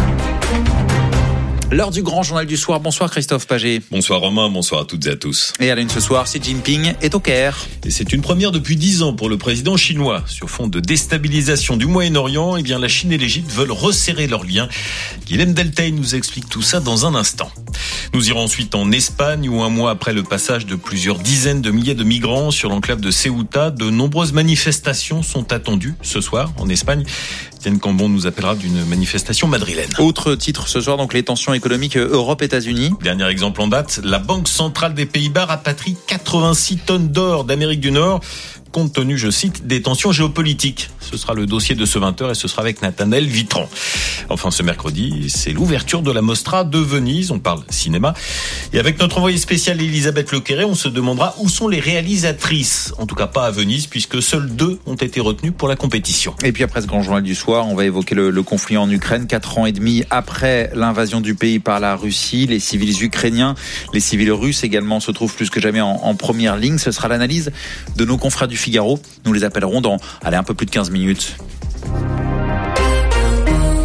L'heure du grand journal du soir. Bonsoir Christophe Paget. Bonsoir Romain, bonsoir à toutes et à tous. Et à la une ce soir, Xi Jinping est au Caire. Et c'est une première depuis dix ans pour le président chinois. Sur fond de déstabilisation du Moyen-Orient, eh bien la Chine et l'Égypte veulent resserrer leurs liens. Guilhem Delteil nous explique tout ça dans un instant. Nous irons ensuite en Espagne où un mois après le passage de plusieurs dizaines de milliers de migrants sur l'enclave de Ceuta, de nombreuses manifestations sont attendues ce soir en Espagne. Étienne Cambon nous appellera d'une manifestation madrilène. Autre titre ce soir, donc les tensions économiques Europe-États-Unis. Dernier exemple en date, la Banque centrale des Pays-Bas rapatrie quatre-vingt-six tonnes d'or d'Amérique du Nord, compte tenu, je cite, des tensions géopolitiques. Ce sera le dossier de ce vingt heures et ce sera avec Nathanaël Vitran. Enfin, ce mercredi, c'est l'ouverture de la Mostra de Venise. On parle cinéma. Et avec notre envoyée spéciale Elisabeth Lequéré, on se demandera où sont les réalisatrices. En tout cas, pas à Venise, puisque seules deux ont été retenues pour la compétition. Et puis après ce grand journal du soir, on va évoquer le, le conflit en Ukraine. Quatre ans et demi après l'invasion du pays par la Russie, les civils ukrainiens, les civils russes également se trouvent plus que jamais en, en première ligne. Ce sera l'analyse de nos confrères du Figaro. Nous les appellerons dans allez, un peu plus de quinze minutes.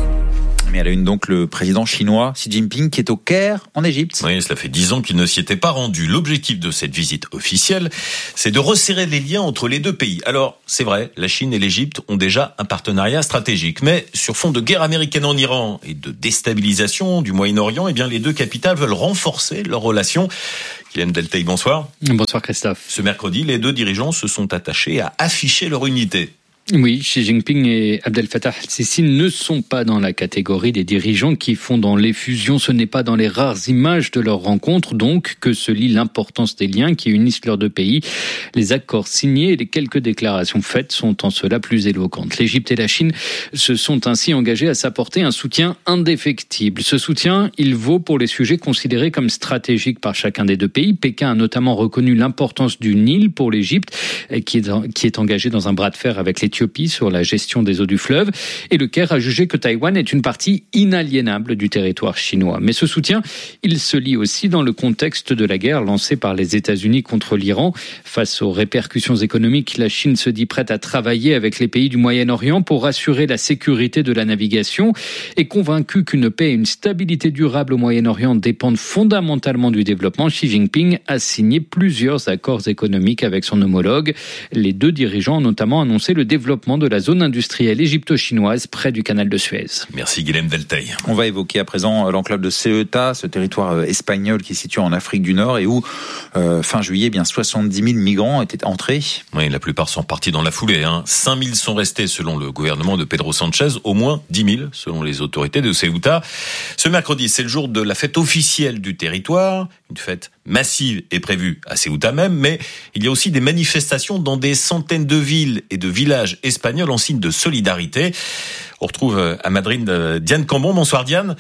Mais à la une donc, le président chinois Xi Jinping qui est au Caire, en Égypte. Oui, cela fait dix ans qu'il ne s'y était pas rendu. L'objectif de cette visite officielle, c'est de resserrer les liens entre les deux pays. Alors, c'est vrai, la Chine et l'Égypte ont déjà un partenariat stratégique. Mais sur fond de guerre américaine en Iran et de déstabilisation du Moyen-Orient, eh bien, les deux capitales veulent renforcer leurs relations. Guillaume Delteil, bonsoir. Bonsoir Christophe. Ce mercredi, les deux dirigeants se sont attachés à afficher leur unité. Oui, Xi Jinping et Abdel Fattah al-Sisi ne sont pas dans la catégorie des dirigeants qui font dans l'effusion. Ce n'est pas dans les rares images de leur rencontre, donc, que se lie l'importance des liens qui unissent leurs deux pays. Les accords signés et les quelques déclarations faites sont en cela plus éloquentes. L'Égypte et la Chine se sont ainsi engagés à s'apporter un soutien indéfectible. Ce soutien, il vaut pour les sujets considérés comme stratégiques par chacun des deux pays. Pékin a notamment reconnu l'importance du Nil pour l'Égypte, qui est, qui est engagé dans un bras de fer avec les Éthiopie sur la gestion des eaux du fleuve, et le Caire a jugé que Taïwan est une partie inaliénable du territoire chinois. Mais ce soutien, il se lie aussi dans le contexte de la guerre lancée par les États-Unis contre l'Iran. Face aux répercussions économiques, la Chine se dit prête à travailler avec les pays du Moyen-Orient pour assurer la sécurité de la navigation, et convaincue qu'une paix et une stabilité durable au Moyen-Orient dépendent fondamentalement du développement, Xi Jinping a signé plusieurs accords économiques avec son homologue. Les deux dirigeants ont notamment annoncé le développement développement de la zone industrielle égypto-chinoise près du canal de Suez. Merci Guillaume Delteil. On va évoquer à présent l'enclave de Ceuta, ce territoire espagnol qui est situé en Afrique du Nord et où, euh, fin juillet, eh bien soixante-dix mille migrants étaient entrés. Oui, la plupart sont partis dans la foulée. Hein. cinq mille sont restés selon le gouvernement de Pedro Sanchez, au moins dix mille selon les autorités de Ceuta. Ce mercredi, c'est le jour de la fête officielle du territoire. Une fête massive est prévue à Ceuta même, mais il y a aussi des manifestations dans des centaines de villes et de villages espagnols en signe de solidarité. On retrouve à Madrid Diane Cambon. Bonsoir Diane.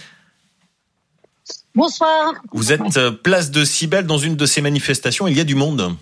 Bonsoir. Vous êtes place de Cibel dans une de ces manifestations. Il y a du monde.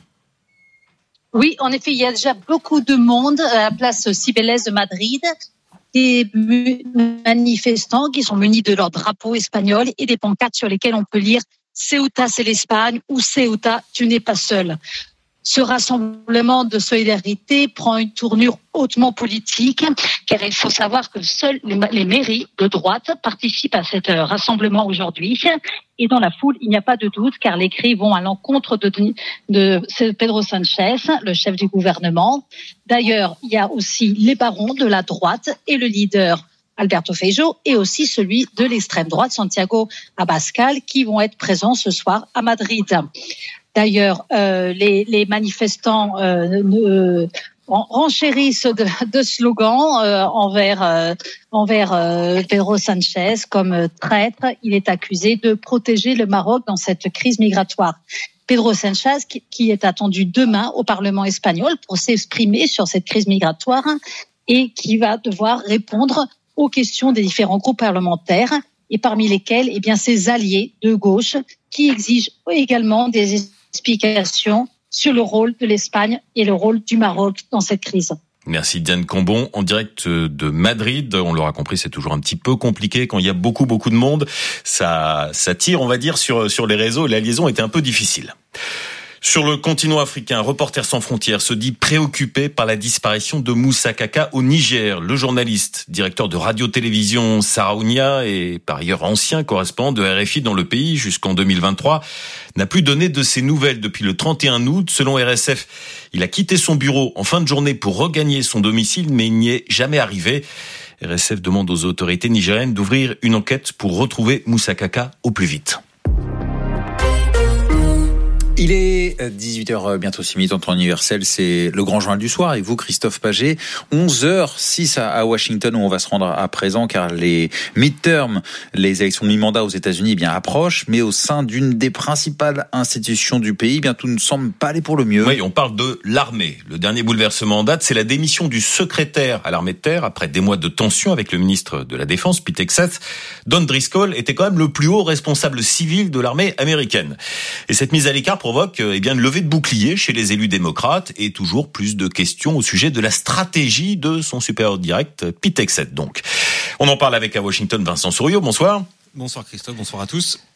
Oui, en effet, il y a déjà beaucoup de monde à la place Cibeles de Madrid. Des manifestants qui sont munis de leur drapeau espagnol et des pancartes sur lesquelles on peut lire « Ceuta, c'est l'Espagne » ou « Ceuta, tu n'es pas seul ». Ce rassemblement de solidarité prend une tournure hautement politique, car il faut savoir que seules les mairies de droite participent à cet rassemblement aujourd'hui. Et dans la foule, il n'y a pas de doute, car les cris vont à l'encontre de, de Pedro Sanchez, le chef du gouvernement. D'ailleurs, il y a aussi les barons de la droite et le leader Alberto Feijóo, et aussi celui de l'extrême droite, Santiago Abascal, qui vont être présents ce soir à Madrid. D'ailleurs, euh, les, les manifestants euh, ne, renchérissent de, de slogans euh, envers, euh, envers euh, Pedro Sanchez comme euh, traître. Il est accusé de protéger le Maroc dans cette crise migratoire. Pedro Sanchez, qui, qui est attendu demain au Parlement espagnol pour s'exprimer sur cette crise migratoire et qui va devoir répondre aux questions des différents groupes parlementaires, et parmi lesquels, eh bien, ses alliés de gauche qui exigent également des explications sur le rôle de l'Espagne et le rôle du Maroc dans cette crise. Merci Diane Cambon, en direct de Madrid. On l'aura compris, c'est toujours un petit peu compliqué quand il y a beaucoup beaucoup de monde. Ça, ça tire, on va dire, sur sur les réseaux. La liaison était un peu difficile. Sur le continent africain, Reporters sans frontières se dit préoccupé par la disparition de Moussa Kaka au Niger. Le journaliste, directeur de radio-télévision Saraounia et par ailleurs ancien correspondant de R F I dans le pays jusqu'en deux mille vingt-trois, n'a plus donné de ses nouvelles depuis le trente et un août. Selon R S F, il a quitté son bureau en fin de journée pour regagner son domicile, mais il n'y est jamais arrivé. R S F demande aux autorités nigériennes d'ouvrir une enquête pour retrouver Moussa Kaka au plus vite. Il est dix-huit heures, bientôt six minutes en temps universel, c'est le grand journal du soir avec vous Christophe Paget. onze heures six à Washington où on va se rendre à présent car les midterms, les élections de mi-mandat aux États-Unis eh bien approchent, mais au sein d'une des principales institutions du pays, eh bien tout ne semble pas aller pour le mieux. Oui, on parle de l'armée. Le dernier bouleversement en date, c'est la démission du secrétaire à l'armée de terre après des mois de tension avec le ministre de la Défense, Pete Hegseth. Don Driscoll était quand même le plus haut responsable civil de l'armée américaine. Et cette mise à l'écart provoque eh bien, une levée de bouclier chez les élus démocrates et toujours plus de questions au sujet de la stratégie de son supérieur direct, Pete Hegseth. Donc, on en parle avec à Washington Vincent Souriau. Bonsoir. Bonsoir Christophe, bonsoir à tous.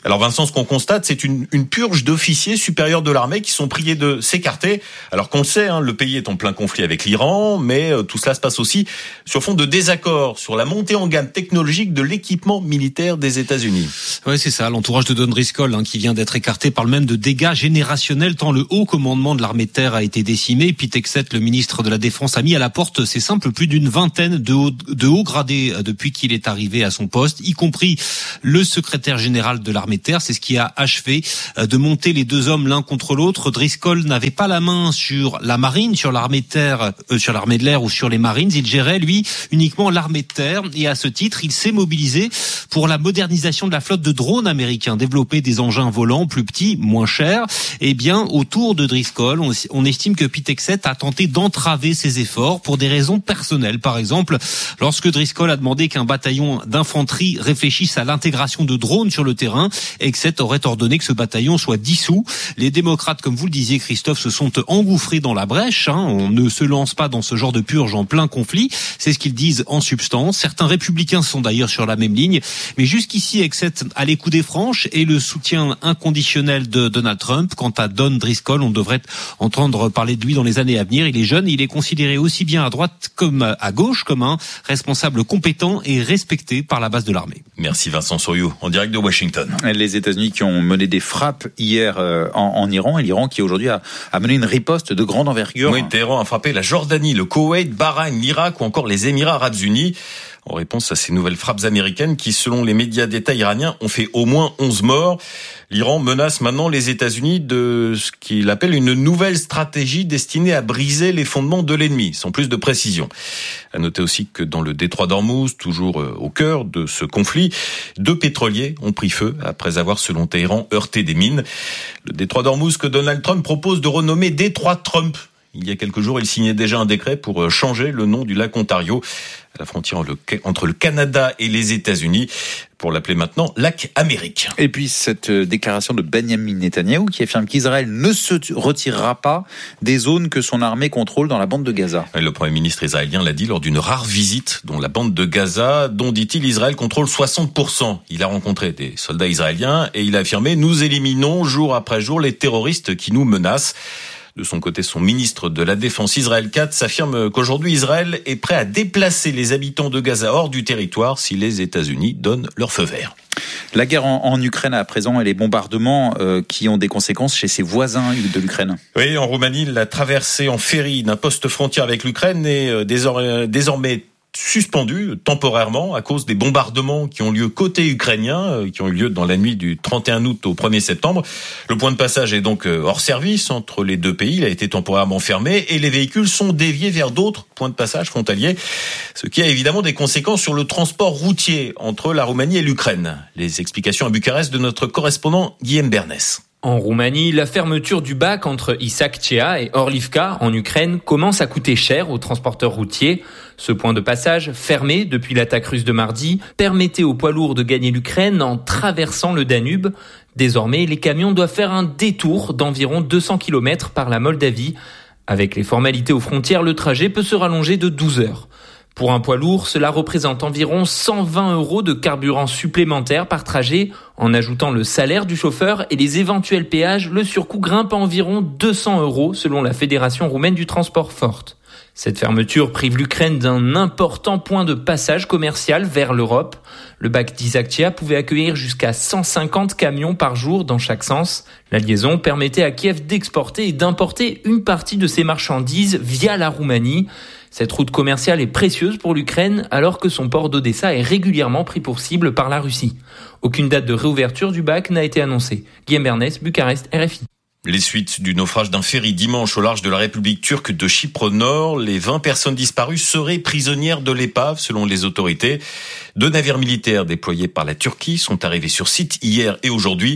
Alors Vincent, ce qu'on constate, c'est une, une purge d'officiers supérieurs de l'armée qui sont priés de s'écarter. Alors qu'on le sait, hein, le pays est en plein conflit avec l'Iran, mais euh, tout cela se passe aussi sur fond de désaccord sur la montée en gamme technologique de l'équipement militaire des États-Unis. Ouais, c'est ça. L'entourage de Don Driscoll, hein, qui vient d'être écarté, parle même de dégâts générationnels tant le haut commandement de l'armée de terre a été décimé. Pete Hegseth, le ministre de la Défense, a mis à la porte, c'est simple, plus d'une vingtaine de hauts, de hauts gradés depuis qu'il est arrivé à son poste, y compris le secrétaire général de l'armée de terre. C'est ce qui a achevé de monter les deux hommes l'un contre l'autre. Driscoll n'avait pas la main sur la marine, sur l'armée de terre, euh, sur l'armée de l'air ou sur les marines. Il gérait, lui, uniquement l'armée de terre. Et à ce titre, il s'est mobilisé pour la modernisation de la flotte de drones américains, développer des engins volants plus petits, moins chers. Eh bien, autour de Driscoll, on, on estime que Pete Hegseth a tenté d'entraver ses efforts pour des raisons personnelles. Par exemple, lorsque Driscoll a demandé qu'un bataillon d'infanterie réfléchisse à l'intégration de drones sur le terrain, Hegseth aurait ordonné que ce bataillon soit dissous. Les démocrates, comme vous le disiez Christophe, se sont engouffrés dans la brèche. Hein. On ne se lance pas dans ce genre de purge en plein conflit. C'est ce qu'ils disent en substance. Certains républicains sont d'ailleurs sur la même ligne. Mais jusqu'ici, Hegseth a les coudées franches et le soutien inconditionnel de Donald Trump. Quant à Don Driscoll, on devrait entendre parler de lui dans les années à venir. Il est jeune, il est considéré aussi bien à droite comme à gauche comme un responsable compétent et respecté par la base de l'armée. Merci Vincent Souriau, en direct de Washington. Les États-Unis qui ont mené des frappes hier euh, en, en Iran, et l'Iran qui aujourd'hui a, a mené une riposte de grande envergure. Oui, Téhéran a frappé la Jordanie, le Koweït, Bahreïn, l'Irak ou encore les Émirats arabes unis, en réponse à ces nouvelles frappes américaines qui, selon les médias d'État iraniens, ont fait au moins onze morts. L'Iran menace maintenant les États-Unis de ce qu'il appelle une nouvelle stratégie destinée à briser les fondements de l'ennemi, sans plus de précision. À noter aussi que dans le détroit d'Ormuz, toujours au cœur de ce conflit, deux pétroliers ont pris feu après avoir, selon Téhéran, heurté des mines. Le détroit d'Ormuz que Donald Trump propose de renommer détroit Trump. Il y a quelques jours, il signait déjà un décret pour changer le nom du lac Ontario à la frontière entre le Canada et les États-Unis, pour l'appeler maintenant lac Amérique. Et puis cette déclaration de Benjamin Netanyahou qui affirme qu'Israël ne se retirera pas des zones que son armée contrôle dans la bande de Gaza. Le Premier ministre israélien l'a dit lors d'une rare visite dans la bande de Gaza, dont, dit-il, Israël contrôle soixante pour cent. Il a rencontré des soldats israéliens et il a affirmé « Nous éliminons jour après jour les terroristes qui nous menacent ». De son côté, son ministre de la Défense, Israël Katz, affirme qu'aujourd'hui, Israël est prêt à déplacer les habitants de Gaza hors du territoire si les États-Unis donnent leur feu vert. La guerre en, en Ukraine à présent et les bombardements euh, qui ont des conséquences chez ses voisins de l'Ukraine. Oui, en Roumanie, la traversée en ferry d'un poste frontière avec l'Ukraine est euh, désormais, désormais suspendu temporairement à cause des bombardements qui ont lieu côté ukrainien, qui ont eu lieu dans la nuit du trente et un août au premier septembre. Le point de passage est donc hors service entre les deux pays. Il a été temporairement fermé et les véhicules sont déviés vers d'autres points de passage frontaliers, ce qui a évidemment des conséquences sur le transport routier entre la Roumanie et l'Ukraine. Les explications à Bucarest de notre correspondant Guillaume Bernès. En Roumanie, la fermeture du bac entre Isaccea et Orlivka en Ukraine commence à coûter cher aux transporteurs routiers. Ce point de passage, fermé depuis l'attaque russe de mardi, permettait aux poids lourds de gagner l'Ukraine en traversant le Danube. Désormais, les camions doivent faire un détour d'environ deux cents kilomètres par la Moldavie. Avec les formalités aux frontières, le trajet peut se rallonger de douze heures. Pour un poids lourd, cela représente environ cent vingt euros de carburant supplémentaire par trajet. En ajoutant le salaire du chauffeur et les éventuels péages, le surcoût grimpe à environ deux cents euros selon la Fédération roumaine du transport forte. Cette fermeture prive l'Ukraine d'un important point de passage commercial vers l'Europe. Le bac d'Isaccea pouvait accueillir jusqu'à cent cinquante camions par jour dans chaque sens. La liaison permettait à Kiev d'exporter et d'importer une partie de ses marchandises via la Roumanie. Cette route commerciale est précieuse pour l'Ukraine alors que son port d'Odessa est régulièrement pris pour cible par la Russie. Aucune date de réouverture du bac n'a été annoncée. Guillaume Bernès, Bucarest, R F I. Les suites du naufrage d'un ferry dimanche au large de la République turque de Chypre Nord, les vingt personnes disparues seraient prisonnières de l'épave selon les autorités. Deux navires militaires déployés par la Turquie sont arrivés sur site hier et aujourd'hui.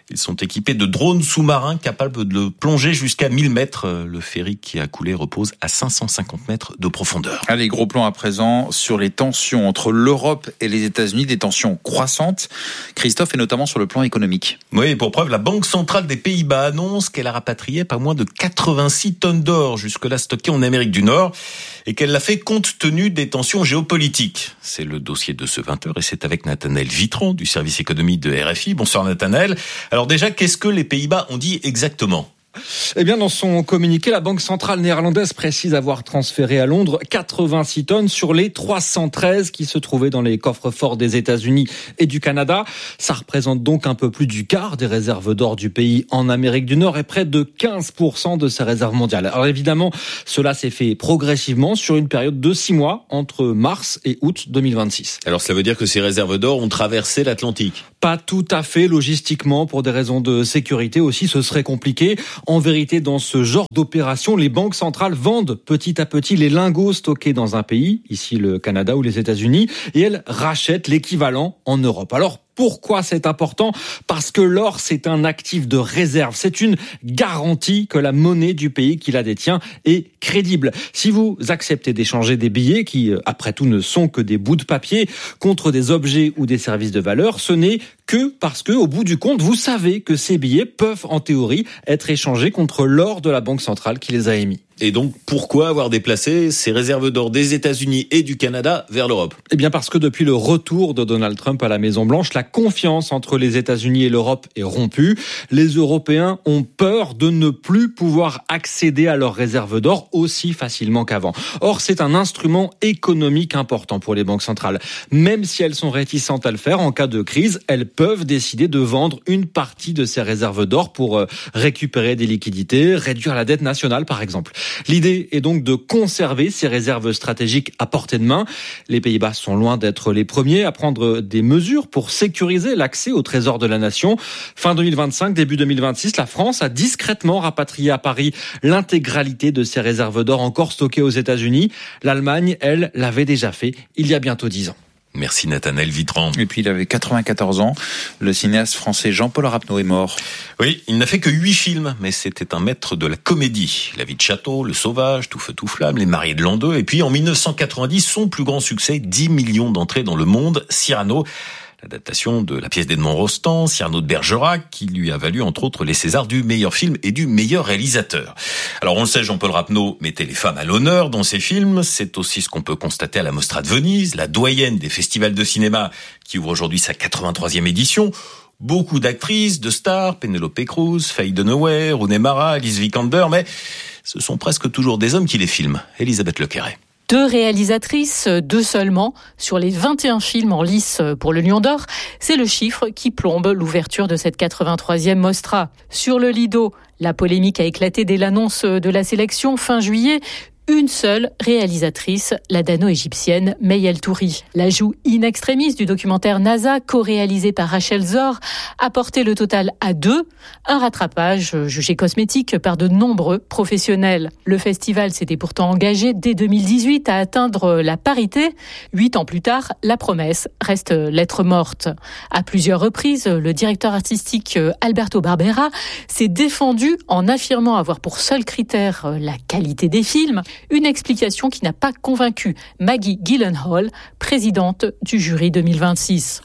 Ils sont équipés de drones sous-marins capables de plonger jusqu'à mille mètres. Le ferry qui a coulé repose à cinq cent cinquante mètres de profondeur. Allez, gros plan à présent sur les tensions entre l'Europe et les États-Unis, des tensions croissantes. Christophe, et notamment sur le plan économique. Oui, pour preuve, la Banque centrale des Pays-Bas annonce qu'elle a rapatrié pas moins de quatre-vingt-six tonnes d'or jusque-là stockées en Amérique du Nord et qu'elle l'a fait compte tenu des tensions géopolitiques. C'est le dossier de ce vingt heures et c'est avec Nathanaël Vitran du service économie de R F I. Bonsoir Nathanaël. Alors déjà, qu'est-ce que les Pays-Bas ont dit exactement ? Eh bien, dans son communiqué, la Banque centrale néerlandaise précise avoir transféré à Londres quatre-vingt-six tonnes sur les trois cent treize qui se trouvaient dans les coffres-forts des États-Unis et du Canada. Ça représente donc un peu plus du quart des réserves d'or du pays en Amérique du Nord et près de quinze pour cent de ses réserves mondiales. Alors évidemment, cela s'est fait progressivement sur une période de six mois entre mars et août deux mille vingt-six. Alors cela veut dire que ces réserves d'or ont traversé l'Atlantique ? Pas tout à fait, logistiquement, pour des raisons de sécurité aussi, ce serait compliqué. En vérité, dans ce genre d'opération, les banques centrales vendent petit à petit les lingots stockés dans un pays, ici le Canada ou les États-Unis, et elles rachètent l'équivalent en Europe. Alors, pourquoi c'est important ? Parce que l'or, c'est un actif de réserve. C'est une garantie que la monnaie du pays qui la détient est crédible. Si vous acceptez d'échanger des billets, qui après tout ne sont que des bouts de papier, contre des objets ou des services de valeur, ce n'est que parce que, au bout du compte, vous savez que ces billets peuvent, en théorie, être échangés contre l'or de la Banque centrale qui les a émis. Et donc, pourquoi avoir déplacé ces réserves d'or des États-Unis et du Canada vers l'Europe ? Eh bien, parce que depuis le retour de Donald Trump à la Maison-Blanche, la confiance entre les États-Unis et l'Europe est rompue. Les Européens ont peur de ne plus pouvoir accéder à leurs réserves d'or aussi facilement qu'avant. Or, c'est un instrument économique important pour les banques centrales. Même si elles sont réticentes à le faire, en cas de crise, elles peuvent décider de vendre une partie de ces réserves d'or pour récupérer des liquidités, réduire la dette nationale, par exemple. L'idée est donc de conserver ces réserves stratégiques à portée de main. Les Pays-Bas sont loin d'être les premiers à prendre des mesures pour sécuriser l'accès au trésor de la nation. Fin deux mille vingt-cinq, début deux mille vingt-six, la France a discrètement rapatrié à Paris l'intégralité de ses réserves d'or encore stockées aux États-Unis. L'Allemagne, elle, l'avait déjà fait il y a bientôt dix ans. Merci Nathanaël Vitran. Et puis il avait quatre-vingt-quatorze ans. Le cinéaste français Jean-Paul Rapneau est mort. Oui, il n'a fait que huit films, mais c'était un maître de la comédie. La vie de château, Le Sauvage, Tout feu tout flamme, Les mariés de l'an deux. Et puis en dix-neuf cent quatre-vingt-dix, son plus grand succès, dix millions d'entrées dans le monde, Cyrano. L'adaptation de la pièce d'Edmond Rostand, Cyrano de Bergerac, qui lui a valu entre autres les Césars du meilleur film et du meilleur réalisateur. Alors on le sait, Jean-Paul Rapneau mettait les femmes à l'honneur dans ses films. C'est aussi ce qu'on peut constater à la Mostra de Venise, la doyenne des festivals de cinéma qui ouvre aujourd'hui sa quatre-vingt-troisième édition. Beaucoup d'actrices, de stars, Penelope Cruz, Faye Dunaway, Rooney Mara, Alice Vikander, mais ce sont presque toujours des hommes qui les filment. Elisabeth Lequerret. Deux réalisatrices, deux seulement, sur les vingt et un films en lice pour le Lion d'Or. C'est le chiffre qui plombe l'ouverture de cette quatre-vingt-troisième Mostra. Sur le Lido, la polémique a éclaté dès l'annonce de la sélection fin juillet. Une seule réalisatrice, la dano-égyptienne Mey El Touri. L'ajout in extremis du documentaire NASA, co-réalisé par Rachel Zor, a porté le total à deux, un rattrapage jugé cosmétique par de nombreux professionnels. Le festival s'était pourtant engagé dès deux mille dix-huit à atteindre la parité. Huit ans plus tard, la promesse reste lettre morte. À plusieurs reprises, le directeur artistique Alberto Barbera s'est défendu en affirmant avoir pour seul critère la qualité des films. Une explication qui n'a pas convaincu Maggie Gyllenhaal, présidente du jury deux mille vingt-six.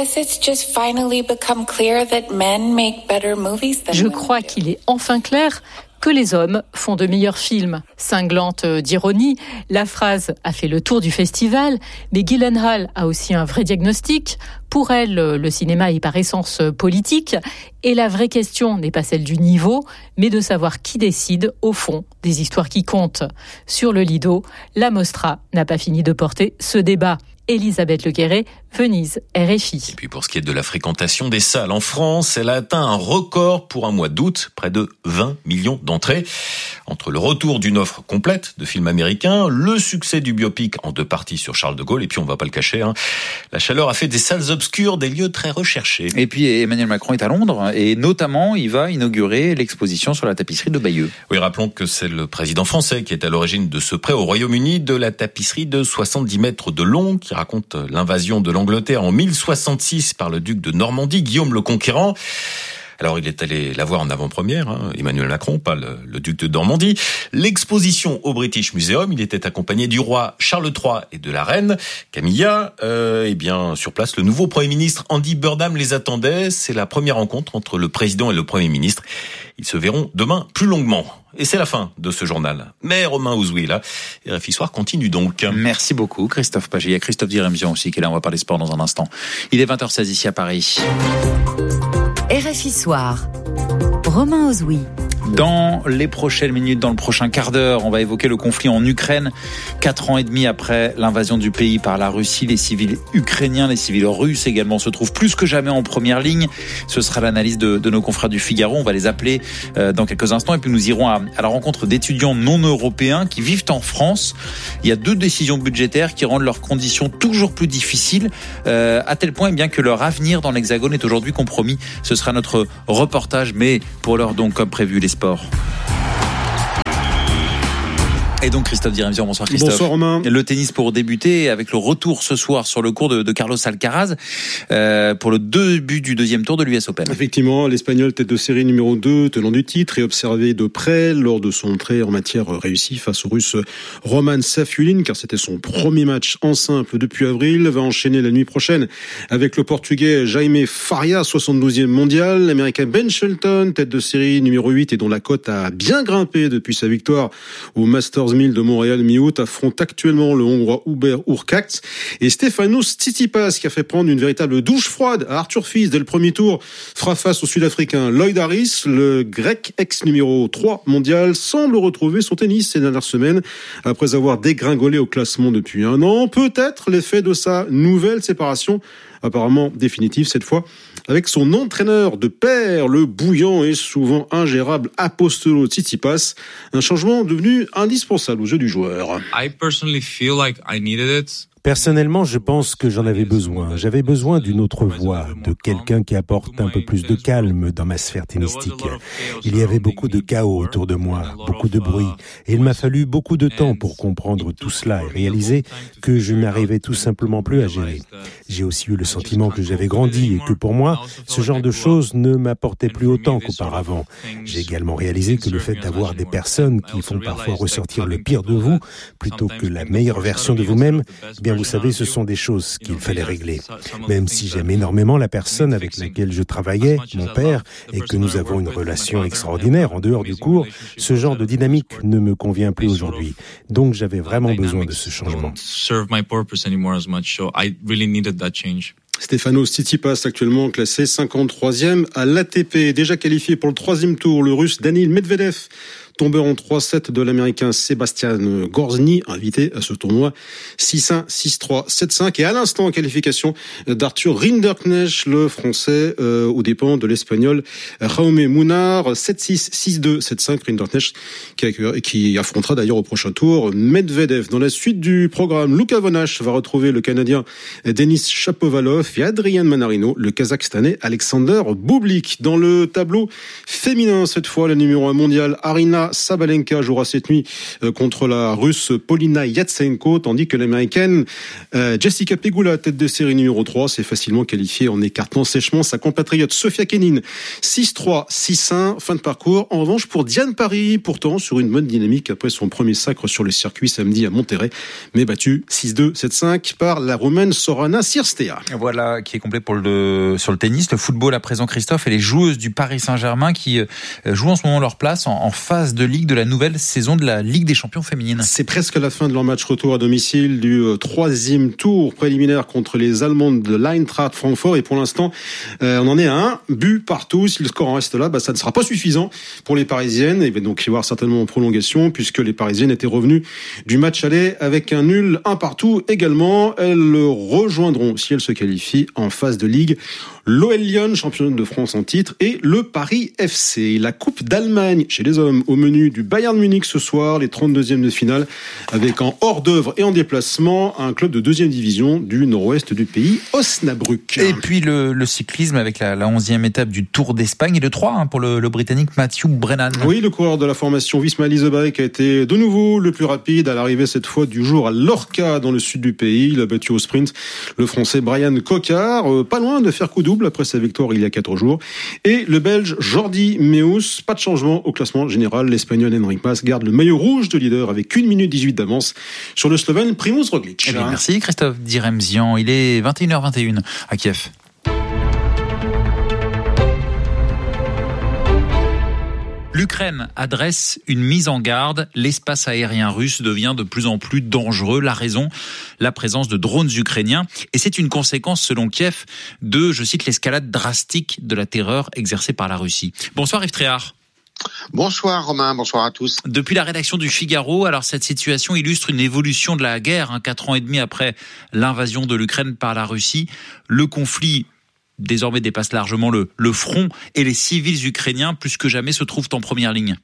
Je crois qu'il est enfin clair que les hommes font de meilleurs films. Cinglante d'ironie, la phrase a fait le tour du festival, mais Gyllenhaal a aussi un vrai diagnostic. Pour elle, le cinéma est par essence politique, et la vraie question n'est pas celle du niveau, mais de savoir qui décide, au fond, des histoires qui comptent. Sur le Lido, la Mostra n'a pas fini de porter ce débat. Elisabeth Lequerret, Venise, R F I. Et puis pour ce qui est de la fréquentation des salles en France, elle a atteint un record pour un mois d'août, près de vingt millions d'entrées. Entre le retour d'une offre complète de films américains, le succès du biopic en deux parties sur Charles de Gaulle, et puis on va pas le cacher, hein, la chaleur a fait des salles obscures des lieux très recherchés. Et puis Emmanuel Macron est à Londres, et notamment il va inaugurer l'exposition sur la tapisserie de Bayeux. Oui, rappelons que c'est le président français qui est à l'origine de ce prêt au Royaume-Uni de la tapisserie de soixante-dix mètres de long, qui raconte l'invasion de l'Angleterre en mille soixante-six par le duc de Normandie, Guillaume le Conquérant. Alors il est allé la voir en avant-première, hein, Emmanuel Macron, pas le, le duc de Normandie. L'exposition au British Museum, il était accompagné du roi Charles trois et de la reine Camilla. Euh, et bien sur place, le nouveau Premier ministre Andy Burnham les attendait. C'est la première rencontre entre le président et le Premier ministre. Ils se verront demain plus longuement. Et c'est la fin de ce journal. Mais Romain Ozoui, là, R F I Soir continue donc. Merci beaucoup, Christophe Pagé. Il y a Christophe Diremzian aussi qui est là. On va parler sport dans un instant. Il est vingt heures seize ici à Paris. R F I Soir. Romain Ozoui. Dans les prochaines minutes, dans le prochain quart d'heure, on va évoquer le conflit en Ukraine. Quatre ans et demi après l'invasion du pays par la Russie, les civils ukrainiens, les civils russes également se trouvent plus que jamais en première ligne. Ce sera l'analyse de, de nos confrères du Figaro. On va les appeler euh, dans quelques instants. Et puis nous irons à, à la rencontre d'étudiants non européens qui vivent en France. Il y a deux décisions budgétaires qui rendent leurs conditions toujours plus difficiles, euh, à tel point eh bien, que leur avenir dans l'Hexagone est aujourd'hui compromis. Ce sera notre reportage, mais pour l'heure donc, comme prévu, les sports. Et donc Christophe Diremzian, bonsoir Christophe. Bonsoir Romain. Le tennis pour débuter avec le retour ce soir sur le court de, de Carlos Alcaraz euh, pour le début du deuxième tour de l'U S Open. Effectivement, l'Espagnol tête de série numéro deux, tenant du titre et observé de près lors de son entrée en matière réussie face au Russe Roman Safulin, car c'était son premier match en simple depuis avril, va enchaîner la nuit prochaine avec le Portugais Jaime Faria, soixante-douzième mondial, l'Américain Ben Shelton, tête de série numéro huit et dont la cote a bien grimpé depuis sa victoire au Masters mille de Montréal mi-août, affronte actuellement le Hongrois Hubert Hurkacz et Stefanos Tsitsipas, qui a fait prendre une véritable douche froide à Arthur Fils dès le premier tour, fera face au Sud-Africain Lloyd Harris. Le Grec ex numéro trois mondial semble retrouver son tennis ces dernières semaines après avoir dégringolé au classement depuis un an. Peut-être l'effet de sa nouvelle séparation, apparemment définitive cette fois, avec son entraîneur de pair, le bouillant et souvent ingérable Apostolo Tsitsipas, un changement devenu indispensable aux yeux du joueur. I personally feel like I needed it. Personnellement, je pense que j'en avais besoin. J'avais besoin d'une autre voix, de quelqu'un qui apporte un peu plus de calme dans ma sphère tennistique. Il y avait beaucoup de chaos autour de moi, beaucoup de bruit, et il m'a fallu beaucoup de temps pour comprendre tout cela et réaliser que je n'arrivais tout simplement plus à gérer. J'ai aussi eu le sentiment que j'avais grandi et que pour moi, ce genre de choses ne m'apportait plus autant qu'auparavant. J'ai également réalisé que le fait d'avoir des personnes qui font parfois ressortir le pire de vous, plutôt que la meilleure version de vous-même, bien vous savez, ce sont des choses qu'il fallait régler. Même si j'aime énormément la personne avec laquelle je travaillais, mon père, et que nous avons une relation extraordinaire en dehors du cours, ce genre de dynamique ne me convient plus aujourd'hui. Donc j'avais vraiment besoin de ce changement. Stefanos Tsitsipas, actuellement classé cinquante-troisième à l'A T P, déjà qualifié pour le troisième tour, le Russe Danil Medvedev, tombeur en trois sept de l'Américain Sebastian Gorzny, invité à ce tournoi, six un, six trois, sept cinq, et à l'instant en qualification d'Arthur Rinderknecht, le Français, euh, aux dépens de l'Espagnol Jaume Munar, sept six, six deux, sept cinq, Rinderknecht, qui, qui affrontera d'ailleurs au prochain tour Medvedev. Dans la suite du programme, Luka Von Hasch va retrouver le Canadien Denis Shapovalov et Adrian Manarino, le Kazakhstanais Alexander Bublik. Dans le tableau féminin, cette fois, la numéro un mondiale Arina Sabalenka jouera cette nuit contre la Russe Polina Yatsenko, tandis que l'Américaine euh, Jessica Pegula, tête de série numéro trois, s'est facilement qualifiée en écartant sèchement sa compatriote Sofia Kenin. six trois, six un, fin de parcours. En revanche, pour Diane Paris, pourtant sur une bonne dynamique après son premier sacre sur le circuit samedi à Monterrey, mais battue six deux, sept cinq par la Roumaine Sorana Cirstea. Voilà qui est complet pour le, sur le tennis. Le football à présent, Christophe, et les joueuses du Paris Saint-Germain qui euh, jouent en ce moment leur place en, en phase de ligue de la nouvelle saison de la Ligue des Champions féminine. C'est presque la fin de leur match retour à domicile du euh, troisième tour préliminaire contre les Allemandes de l'Eintracht Francfort, et pour l'instant euh, on en est à un but partout. Si le score en reste là, bah, ça ne sera pas suffisant pour les Parisiennes. Il va donc y avoir certainement en prolongation, puisque les Parisiennes étaient revenues du match aller avec un nul un partout également. Elles le rejoindront si elles se qualifient en phase de ligue l'O L Lyon, championne de France en titre, et le Paris F C. La Coupe d'Allemagne chez les hommes au menu menu du Bayern Munich ce soir, les trente-deuxièmes de finale, avec en hors d'œuvre et en déplacement un club de deuxième division du nord-ouest du pays, Osnabrück. Et puis le, le cyclisme avec la, la onzième étape du Tour d'Espagne et le trois hein, pour le, le Britannique Matthew Brennan. Oui, le coureur de la formation Visma Leasebike a été de nouveau le plus rapide à l'arrivée cette fois du jour à Lorca dans le sud du pays. Il a battu au sprint le Français Brian Coquard, euh, pas loin de faire coup double après sa victoire il y a quatre jours. Et le Belge Jordi Meus, pas de changement au classement général. L'Espagnol Enric Mas garde le maillot rouge de leader avec une minute dix-huit d'avance sur le Slovène Primož Roglič. Eh bien, merci Christophe Diremzian. Il est vingt et une heures vingt et une à Kiev. L'Ukraine adresse une mise en garde. L'espace aérien russe devient de plus en plus dangereux. La raison, la présence de drones ukrainiens. Et c'est une conséquence, selon Kiev, de, je cite, l'escalade drastique de la terreur exercée par la Russie. Bonsoir Yves Tréhard. Bonsoir Romain, bonsoir à tous. Depuis la rédaction du Figaro, alors cette situation illustre une évolution de la guerre, hein, quatre ans et demi après l'invasion de l'Ukraine par la Russie. Le conflit désormais dépasse largement le, le front et les civils ukrainiens, plus que jamais, se trouvent en première ligne.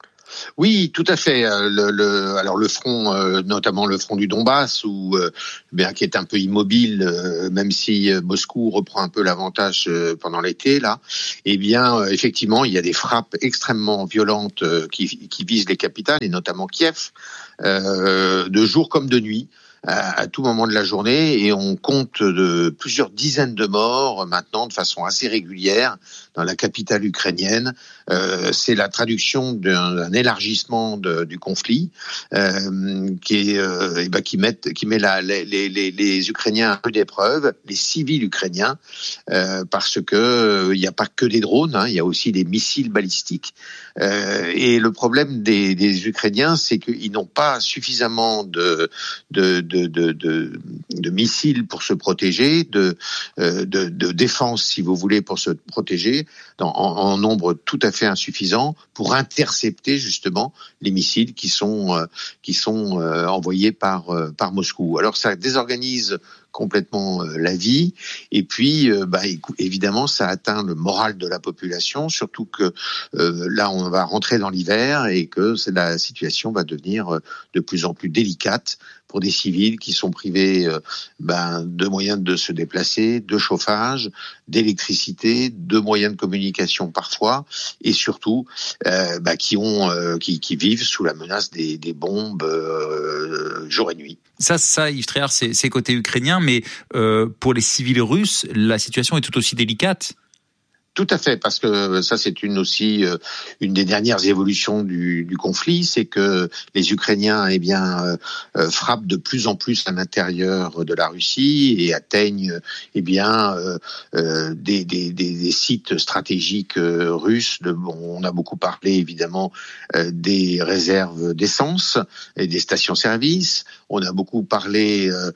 Oui, tout à fait. Le, le, alors le front, euh, notamment le front du Donbass, où, euh, bien, qui est un peu immobile, euh, même si Moscou reprend un peu l'avantage euh, pendant l'été, là, eh bien, euh, effectivement, il y a des frappes extrêmement violentes euh, qui, qui visent les capitales, et notamment Kiev, euh, de jour comme de nuit. À tout moment de la journée, et on compte de plusieurs dizaines de morts maintenant de façon assez régulière dans la capitale ukrainienne. Euh, c'est la traduction d'un, d'un élargissement de, du conflit euh, qui, est, euh, et ben, qui met, qui met la, les, les, les Ukrainiens à rude épreuve, les civils ukrainiens, euh, parce que il n'y a pas que des drones, hein, il y a aussi des missiles balistiques. Euh, et le problème des, des Ukrainiens, c'est qu'ils n'ont pas suffisamment de, de, de, de, de, de missiles pour se protéger, de, de, de défense, si vous voulez, pour se protéger, dans, en, en nombre tout à fait insuffisant, pour intercepter justement les missiles qui sont, euh, qui sont euh, envoyés par, euh, par Moscou. Alors ça désorganise complètement euh, la vie, et puis euh, bah, évidemment ça atteint le moral de la population, surtout que euh, là on va rentrer dans l'hiver et que c'est, la situation va devenir euh, de plus en plus délicate pour des civils qui sont privés euh, ben, de moyens de se déplacer, de chauffage, d'électricité, de moyens de communication parfois, et surtout euh, ben, qui ont euh, qui, qui vivent sous la menace des, des bombes euh, jour et nuit. Ça, ça, Yves Tréhard, c'est, c'est côté ukrainien, mais euh, pour les civils russes, la situation est tout aussi délicate. Tout à fait, parce que ça c'est une aussi euh, une des dernières évolutions du, du conflit, c'est que les Ukrainiens eh bien euh, frappent de plus en plus à l'intérieur de la Russie et atteignent eh bien euh, euh, des, des, des, des sites stratégiques euh, russes. De, bon, on a beaucoup parlé évidemment euh, des réserves d'essence et des stations-service. On a beaucoup parlé euh,